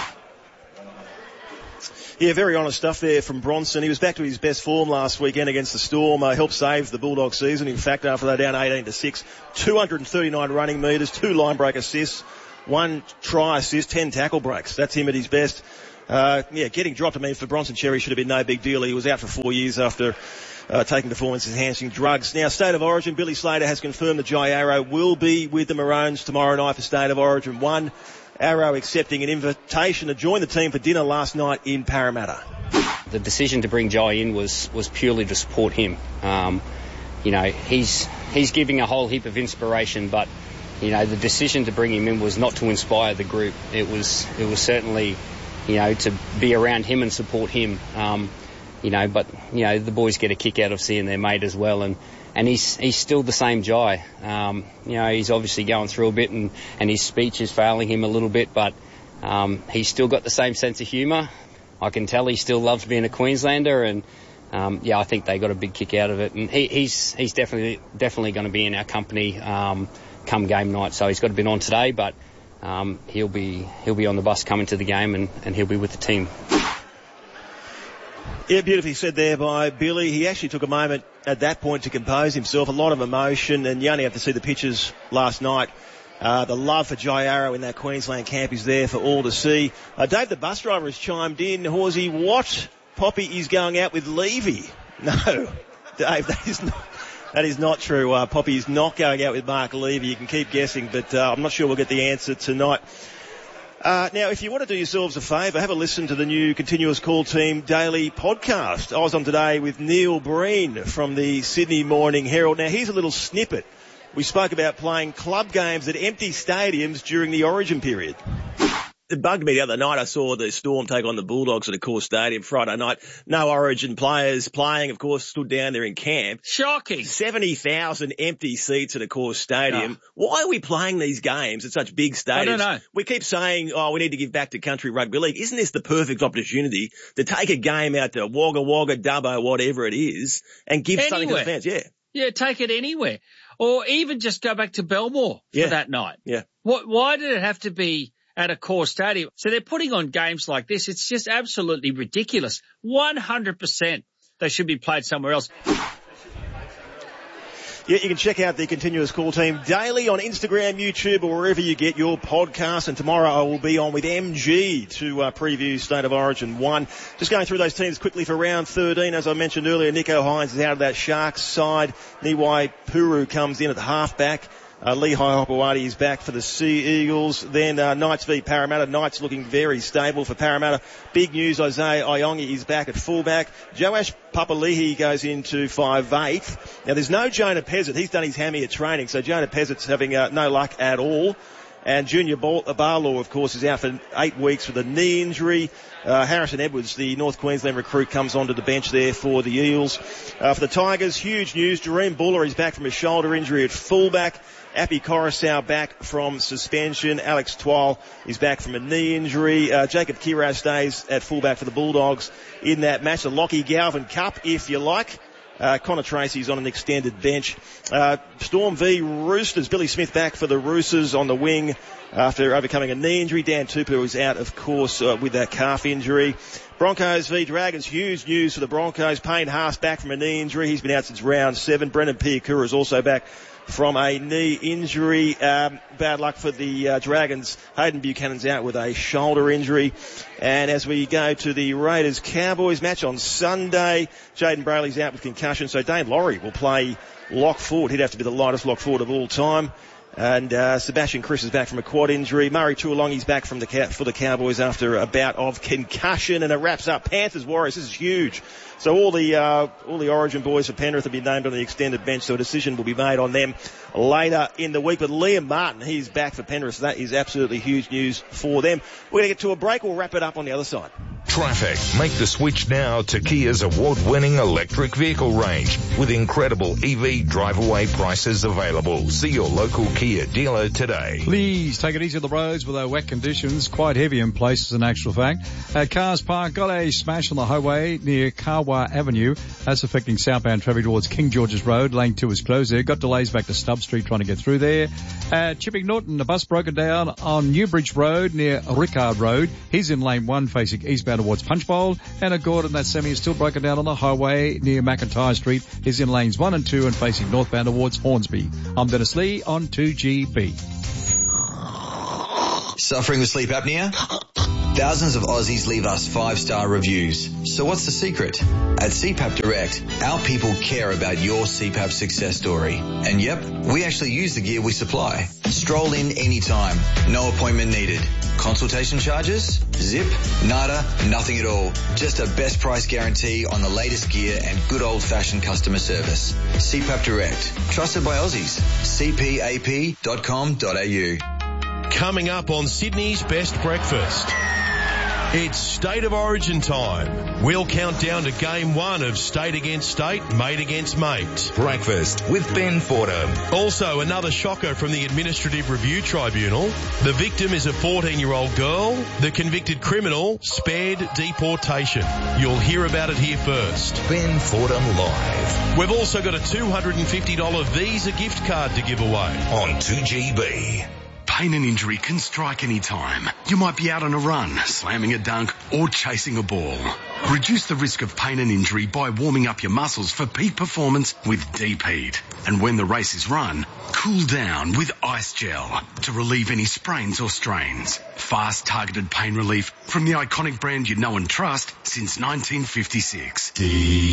Yeah, very honest stuff there from Bronson. He was back to his best form last weekend against the Storm. Uh, helped save the Bulldogs season. In fact, after they're down eighteen to six, two hundred thirty-nine running metres, two line break assists, one try assist, ten tackle breaks. That's him at his best. Uh, yeah, getting dropped, I mean, for Bronson Cherry should have been no big deal. He was out for four years after uh, taking performance-enhancing drugs. Now, State of Origin, Billy Slater has confirmed that Jai Arrow will be with the Maroons tomorrow night for State of Origin one. Arrow accepting an invitation to join the team for dinner last night in Parramatta. The decision to bring Jai in was, was purely to support him. Um, you know, he's he's giving a whole heap of inspiration, but, you know, the decision to bring him in was not to inspire the group. It was it was certainly, you know, to be around him and support him. Um, you know, but, you know, the boys get a kick out of seeing their mate as well, and And he's he's still the same Jai. Um, you know, he's obviously going through a bit, and, and his speech is failing him a little bit, but um, he's still got the same sense of humour. I can tell he still loves being a Queenslander, and um, yeah, I think they got a big kick out of it. And he, he's he's definitely definitely going to be in our company um, come game night. So he's got a bit on today, but um, he'll be he'll be on the bus coming to the game, and, and he'll be with the team. Yeah, beautifully said there by Billy. He actually took a moment at that point to compose himself. A lot of emotion, and you only have to see the pictures last night. Uh, the love for Jai Arrow in that Queensland camp is there for all to see. Uh, Dave, the bus driver, has chimed in. Horsey, what Poppy is going out with Levy? No, Dave, that is not, that is not true. Uh, Poppy is not going out with Mark Levy. You can keep guessing, but uh, I'm not sure we'll get the answer tonight. Uh, now, if you want to do yourselves a favour, have a listen to the new Continuous Call Team Daily podcast. I was on today with Neil Breen from the Sydney Morning Herald. Now, here's a little snippet. We spoke about playing club games at empty stadiums during the Origin period. It bugged me the other night. I saw the Storm take on the Bulldogs at Accor Stadium Friday night. No Origin players playing, of course, stood down there in camp. Shocking. seventy thousand empty seats at Accor Stadium. Oh. Why are we playing these games at such big stadiums? I don't know. We keep saying, oh, we need to give back to country rugby league. Isn't this the perfect opportunity to take a game out to Wagga Wagga, Dubbo, whatever it is, and give anywhere. something to the fans? Yeah. Yeah, take it anywhere. Or even just go back to Belmore yeah. for that night. Yeah. What, why did it have to be at Accor Stadium? So they're putting on games like this. It's just absolutely ridiculous. one hundred percent they should be played somewhere else. Yeah, you can check out the Continuous Call Team daily on Instagram, YouTube, or wherever you get your podcast. And tomorrow I will be on with M G to uh, preview State of Origin one. Just going through those teams quickly for round thirteen. As I mentioned earlier, Nico Hines is out of that Sharks side. Niwai Puru comes in at the halfback. Uh, Lehigh Hopewadi is back for the Sea Eagles. Then uh, Knights v Parramatta. Knights looking very stable for Parramatta. Big news, Isaiah Iongi is back at fullback. Joash Papali'i goes into five eight. Now there's no Jonah Pezzett. He's done his hammy at training, so Jonah Pezzett's having uh, no luck at all. And Junior Barlaw, of course, is out for eight weeks with a knee injury. Uh, Harrison Edwards, the North Queensland recruit, comes onto the bench there for the Eels. Uh, for the Tigers, huge news. Jareem Buller is back from his shoulder injury at fullback. Appy Coruscant back from suspension. Alex Twal is back from a knee injury. Uh, Jacob Kiraz stays at fullback for the Bulldogs in that match. The Lockie Galvin Cup, if you like. Uh, Connor Tracy's on an extended bench. Uh, Storm v Roosters. Billy Smith back for the Roosters on the wing after overcoming a knee injury. Dan Tupou is out, of course, uh, with that calf injury. Broncos v Dragons. Huge news for the Broncos. Payne Haas back from a knee injury. He's been out since round seven. Brendan Piakura is also back from a knee injury. Um, bad luck for the uh, Dragons. Hayden Buchanan's out with a shoulder injury. And as we go to the Raiders-Cowboys match on Sunday, Jaden Brayley's out with concussion, so Dane Laurie will play lock forward. He'd have to be the lightest lock forward of all time. And uh, Sebastian Chris is back from a quad injury. Murray Tuolongi's back from the for the Cowboys after a bout of concussion. And it wraps up Panthers Warriors. This is huge. So all the uh, all the Origin boys for Penrith have been named on the extended bench, so a decision will be made on them later in the week. But Liam Martin, he's back for Penrith, so that is absolutely huge news for them. We're going to get to a break. We'll wrap it up on the other side. Traffic. Make the switch now to Kia's award-winning electric vehicle range with incredible E V drive-away prices available. See your local Kia Kia dealer today. Please take it easy on the roads with our wet conditions. Quite heavy in places, in actual fact. Uh, Cars Park got a smash on the highway near Kawa Avenue. That's affecting southbound traffic towards King George's Road. Lane two is closed there. Got delays back to Stubb Street trying to get through there. Uh, Chipping Norton, the bus broken down on Newbridge Road near Rickard Road. He's in lane one facing eastbound towards Punchbowl. And a Gordon, that semi is still broken down on the highway near McIntyre Street. He's in lanes one and two and facing northbound towards Hornsby. I'm Dennis Lee on two G B. Suffering with sleep apnea? Thousands of Aussies leave us five-star reviews. So what's the secret? At C PAP Direct, our people care about your C PAP success story. And yep, we actually use the gear we supply. Stroll in anytime. No appointment needed. Consultation charges? Zip? Nada? Nothing at all. Just a best price guarantee on the latest gear and good old-fashioned customer service. C PAP Direct. Trusted by Aussies. c p a p dot com dot a u. Coming up on Sydney's Best Breakfast. It's State of Origin time. We'll count down to game one of State Against State, Mate Against Mate. Breakfast with Ben Fordham. Also, another shocker from the Administrative Review Tribunal. The victim is a fourteen-year-old girl. The convicted criminal spared deportation. You'll hear about it here first. Ben Fordham Live. We've also got a two hundred fifty dollars Visa gift card to give away. On two G B. Pain and injury can strike any time. You might be out on a run, slamming a dunk, or chasing a ball. Reduce the risk of pain and injury by warming up your muscles for peak performance with Deep Heat. And when the race is run, cool down with Ice Gel to relieve any sprains or strains. Fast, targeted pain relief from the iconic brand you know and trust since nineteen fifty-six. Deep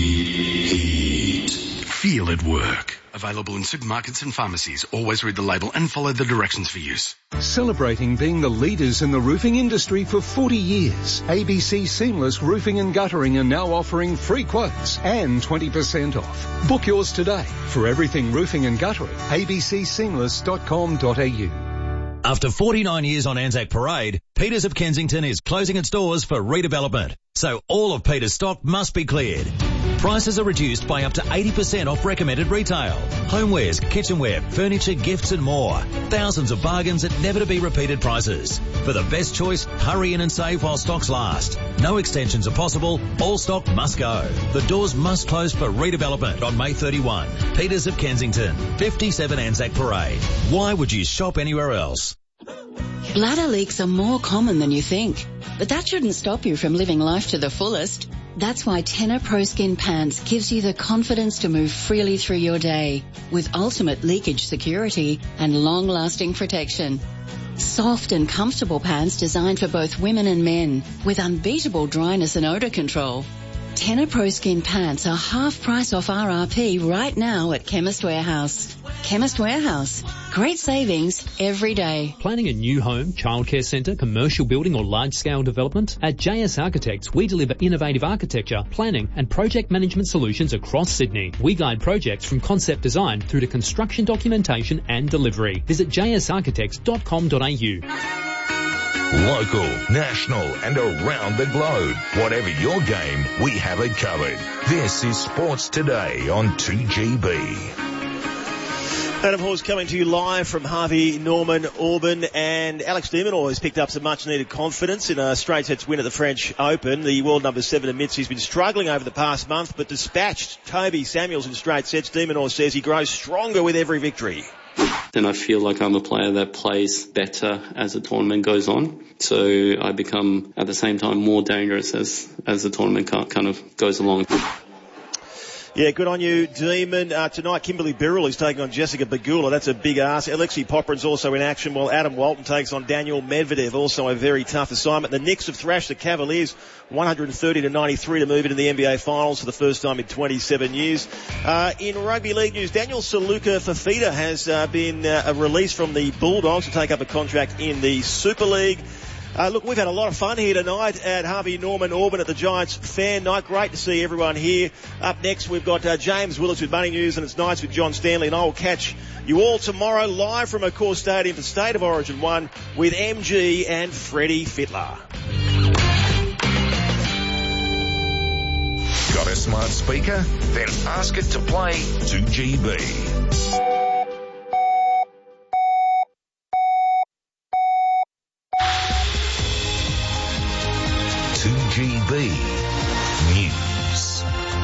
Heat. Feel it work. Available in supermarkets and pharmacies. Always read the label and follow the directions for use. Celebrating being the leaders in the roofing industry for forty years, A B C Seamless Roofing and Guttering are now offering free quotes and twenty percent off. Book yours today. For everything roofing and guttering, a b c seamless dot com dot a u. After forty-nine years on Anzac Parade, Peters of Kensington is closing its doors for redevelopment. So all of Peters stock must be cleared. Prices are reduced by up to eighty percent off recommended retail. Homewares, kitchenware, furniture, gifts and more. Thousands of bargains at never to be repeated prices. For the best choice, hurry in and save while stocks last. No extensions are possible. All stock must go. The doors must close for redevelopment on May thirty-first. Peters of Kensington, fifty-seven Anzac Parade. Why would you shop anywhere else? Bladder leaks are more common than you think, but that shouldn't stop you from living life to the fullest. That's why Tenor Pro Skin Pants gives you the confidence to move freely through your day with ultimate leakage security and long-lasting protection. Soft and comfortable pants designed for both women and men with unbeatable dryness and odor control. Tenor Pro Skin Pants are half price off R R P right now at Chemist Warehouse. Chemist Warehouse. Great savings every day. Planning a new home, childcare centre, commercial building or large-scale development? At J S Architects, we deliver innovative architecture, planning and project management solutions across Sydney. We guide projects from concept design through to construction documentation and delivery. Visit j s architects dot com dot a u. Local, national and around the globe. Whatever your game, we have it covered. This is Sports Today on two G B. Adam Hawes coming to you live from Harvey Norman Auburn, and Alex de Minaur has picked up some much needed confidence in a straight sets win at the French Open. The world number seven admits he's been struggling over the past month, but dispatched Toby Samuels in straight sets. De Minaur says he grows stronger with every victory. Then I feel like I'm a player that plays better as the tournament goes on. So I become, at the same time, more dangerous as, as the tournament kind of goes along. Yeah, good on you, Demon. Uh, tonight, Kimberly Birrell is taking on Jessica Bagula. That's a big ask. Alexei Poprin's also in action, while Adam Walton takes on Daniel Medvedev. Also a very tough assignment. The Knicks have thrashed the Cavaliers one thirty to ninety-three to move into the N B A Finals for the first time in twenty-seven years. Uh, in rugby league news, Daniel Saluka Fafita has uh, been uh, released from the Bulldogs to take up a contract in the Super League. Uh, look, we've had a lot of fun here tonight at Harvey Norman Auburn at the Giants fan night. Great to see everyone here. Up next, we've got uh, James Willis with Money News, and it's Nights with John Stanley, and I will catch you all tomorrow live from Accor Stadium for State of Origin one with M G and Freddie Fittler. Got a smart speaker? Then ask it to play two G B. B News.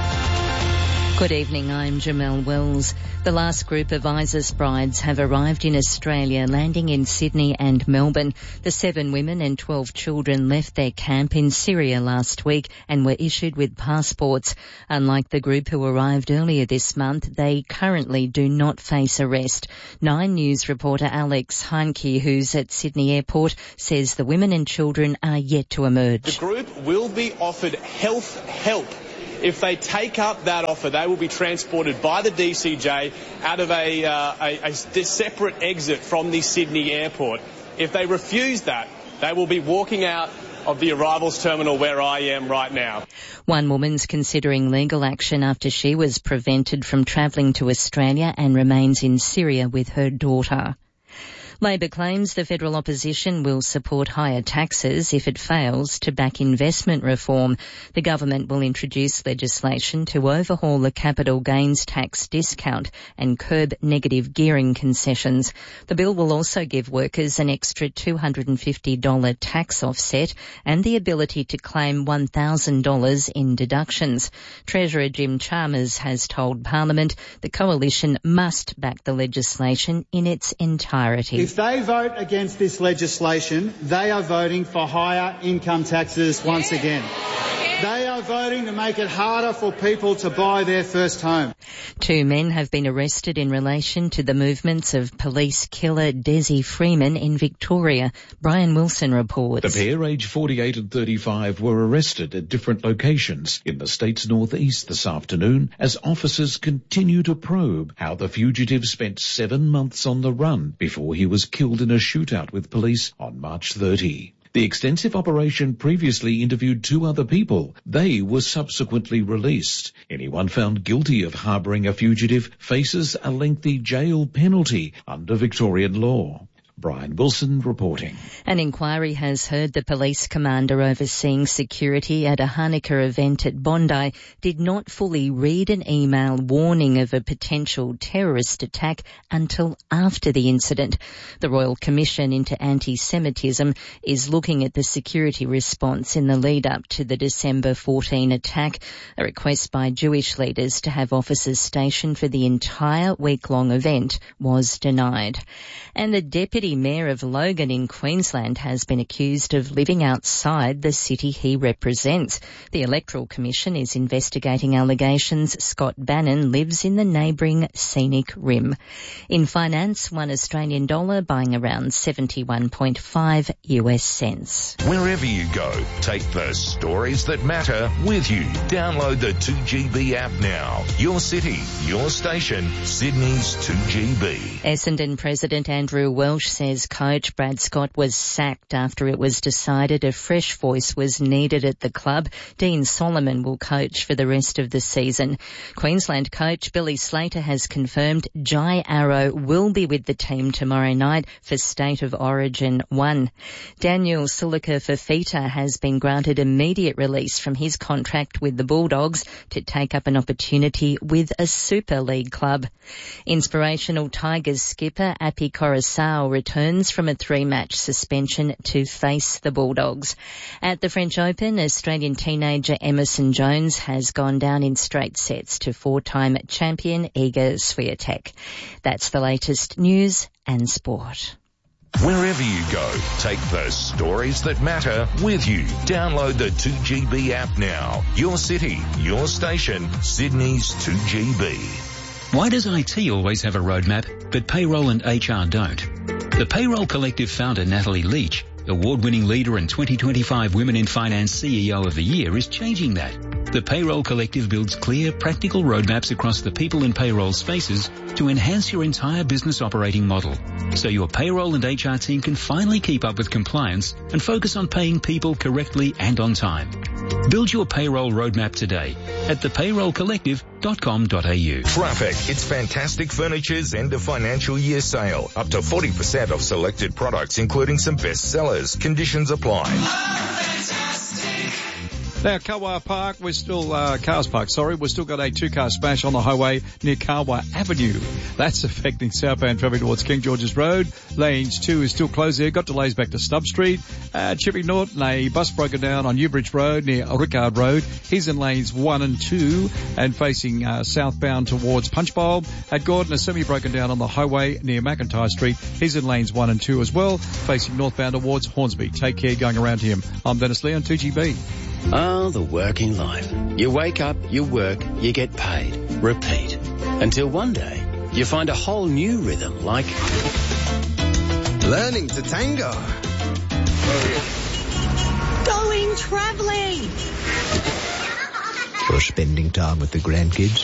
Good evening, I'm Jamelle Wells. The last group of ISIS brides have arrived in Australia, landing in Sydney and Melbourne. The seven women and twelve children left their camp in Syria last week and were issued with passports. Unlike the group who arrived earlier this month, they currently do not face arrest. Nine News reporter Alex Heinke, who's at Sydney Airport, says the women and children are yet to emerge. The group will be offered health help. If they take up that offer, they will be transported by the D C J out of a, uh, a, a separate exit from the Sydney airport. If they refuse that, they will be walking out of the arrivals terminal where I am right now. One woman's considering legal action after she was prevented from travelling to Australia and remains in Syria with her daughter. Labor claims the federal opposition will support higher taxes if it fails to back investment reform. The government will introduce legislation to overhaul the capital gains tax discount and curb negative gearing concessions. The bill will also give workers an extra two hundred fifty dollars tax offset and the ability to claim one thousand dollars in deductions. Treasurer Jim Chalmers has told Parliament the coalition must back the legislation in its entirety. If they vote against this legislation, they are voting for higher income taxes once again. They are voting to make it harder for people to buy their first home. Two men have been arrested in relation to the movements of police killer Desi Freeman in Victoria. Brian Wilson reports. The pair, aged forty-eight and thirty-five, were arrested at different locations in the state's northeast this afternoon as officers continue to probe how the fugitive spent seven months on the run before he was killed in a shootout with police on March thirtieth. The extensive operation previously interviewed two other people. They were subsequently released. Anyone found guilty of harbouring a fugitive faces a lengthy jail penalty under Victorian law. Brian Wilson reporting. An inquiry has heard the police commander overseeing security at a Hanukkah event at Bondi did not fully read an email warning of a potential terrorist attack until after the incident. The Royal Commission into Anti-Semitism is looking at the security response in the lead-up to the December fourteenth attack. A request by Jewish leaders to have officers stationed for the entire week-long event was denied. And the Deputy Mayor of Logan in Queensland has been accused of living outside the city he represents. The Electoral Commission is investigating allegations Scott Bannon lives in the neighbouring Scenic Rim. In finance, one Australian dollar buying around seventy-one point five U S cents. Wherever you go, take the stories that matter with you. Download the two G B app now. Your city, your station, Sydney's two G B. Essendon President Andrew Welsh says coach Brad Scott was sacked after it was decided a fresh voice was needed at the club. Dean Solomon will coach for the rest of the season. Queensland coach Billy Slater has confirmed Jai Arrow will be with the team tomorrow night for State of Origin one. Daniel Sulika Fafita has been granted immediate release from his contract with the Bulldogs to take up an opportunity with a Super League club. Inspirational Tigers skipper Api Coruscant returns from a three-match suspension to face the Bulldogs. At the French Open, Australian teenager Emerson Jones has gone down in straight sets to four-time champion Iga Swiatek. That's the latest news and sport. Wherever you go, take the stories that matter with you. Download the two G B app now. Your city, your station, Sydney's two G B. Why does I T always have a roadmap, but payroll and H R don't? The Payroll Collective founder Natalie Leach, award-winning leader and twenty twenty-five Women in Finance C E O of the Year, is changing that. The Payroll Collective builds clear, practical roadmaps across the people and payroll spaces to enhance your entire business operating model, so your payroll and H R team can finally keep up with compliance and focus on paying people correctly and on time. Build your payroll roadmap today at the payroll collective dot com dot a u. Traffic. It's Fantastic Furniture's end of financial year sale. Up to forty percent off selected products, including some best sellers. Conditions apply. Now, Kawa Park, we're still, uh, Cars Park, sorry, we've still got a two-car smash on the highway near Kawa Avenue. That's affecting southbound traffic towards King George's Road. Lanes two is still closed there. Got delays back to Stubb Street. Uh, Chipping Norton, a bus broken down on Newbridge Road near Rickard Road. He's in lanes one and two and facing uh, southbound towards Punchbowl. At Gordon, a semi broken down on the highway near McIntyre Street. He's in lanes one and two as well, facing northbound towards Hornsby. Take care going around him. I'm Dennis Lee on two G B. Ah, the working life. You wake up, you work, you get paid. Repeat. Until one day, you find a whole new rhythm like... learning to tango. Going travelling. Or spending time with the grandkids.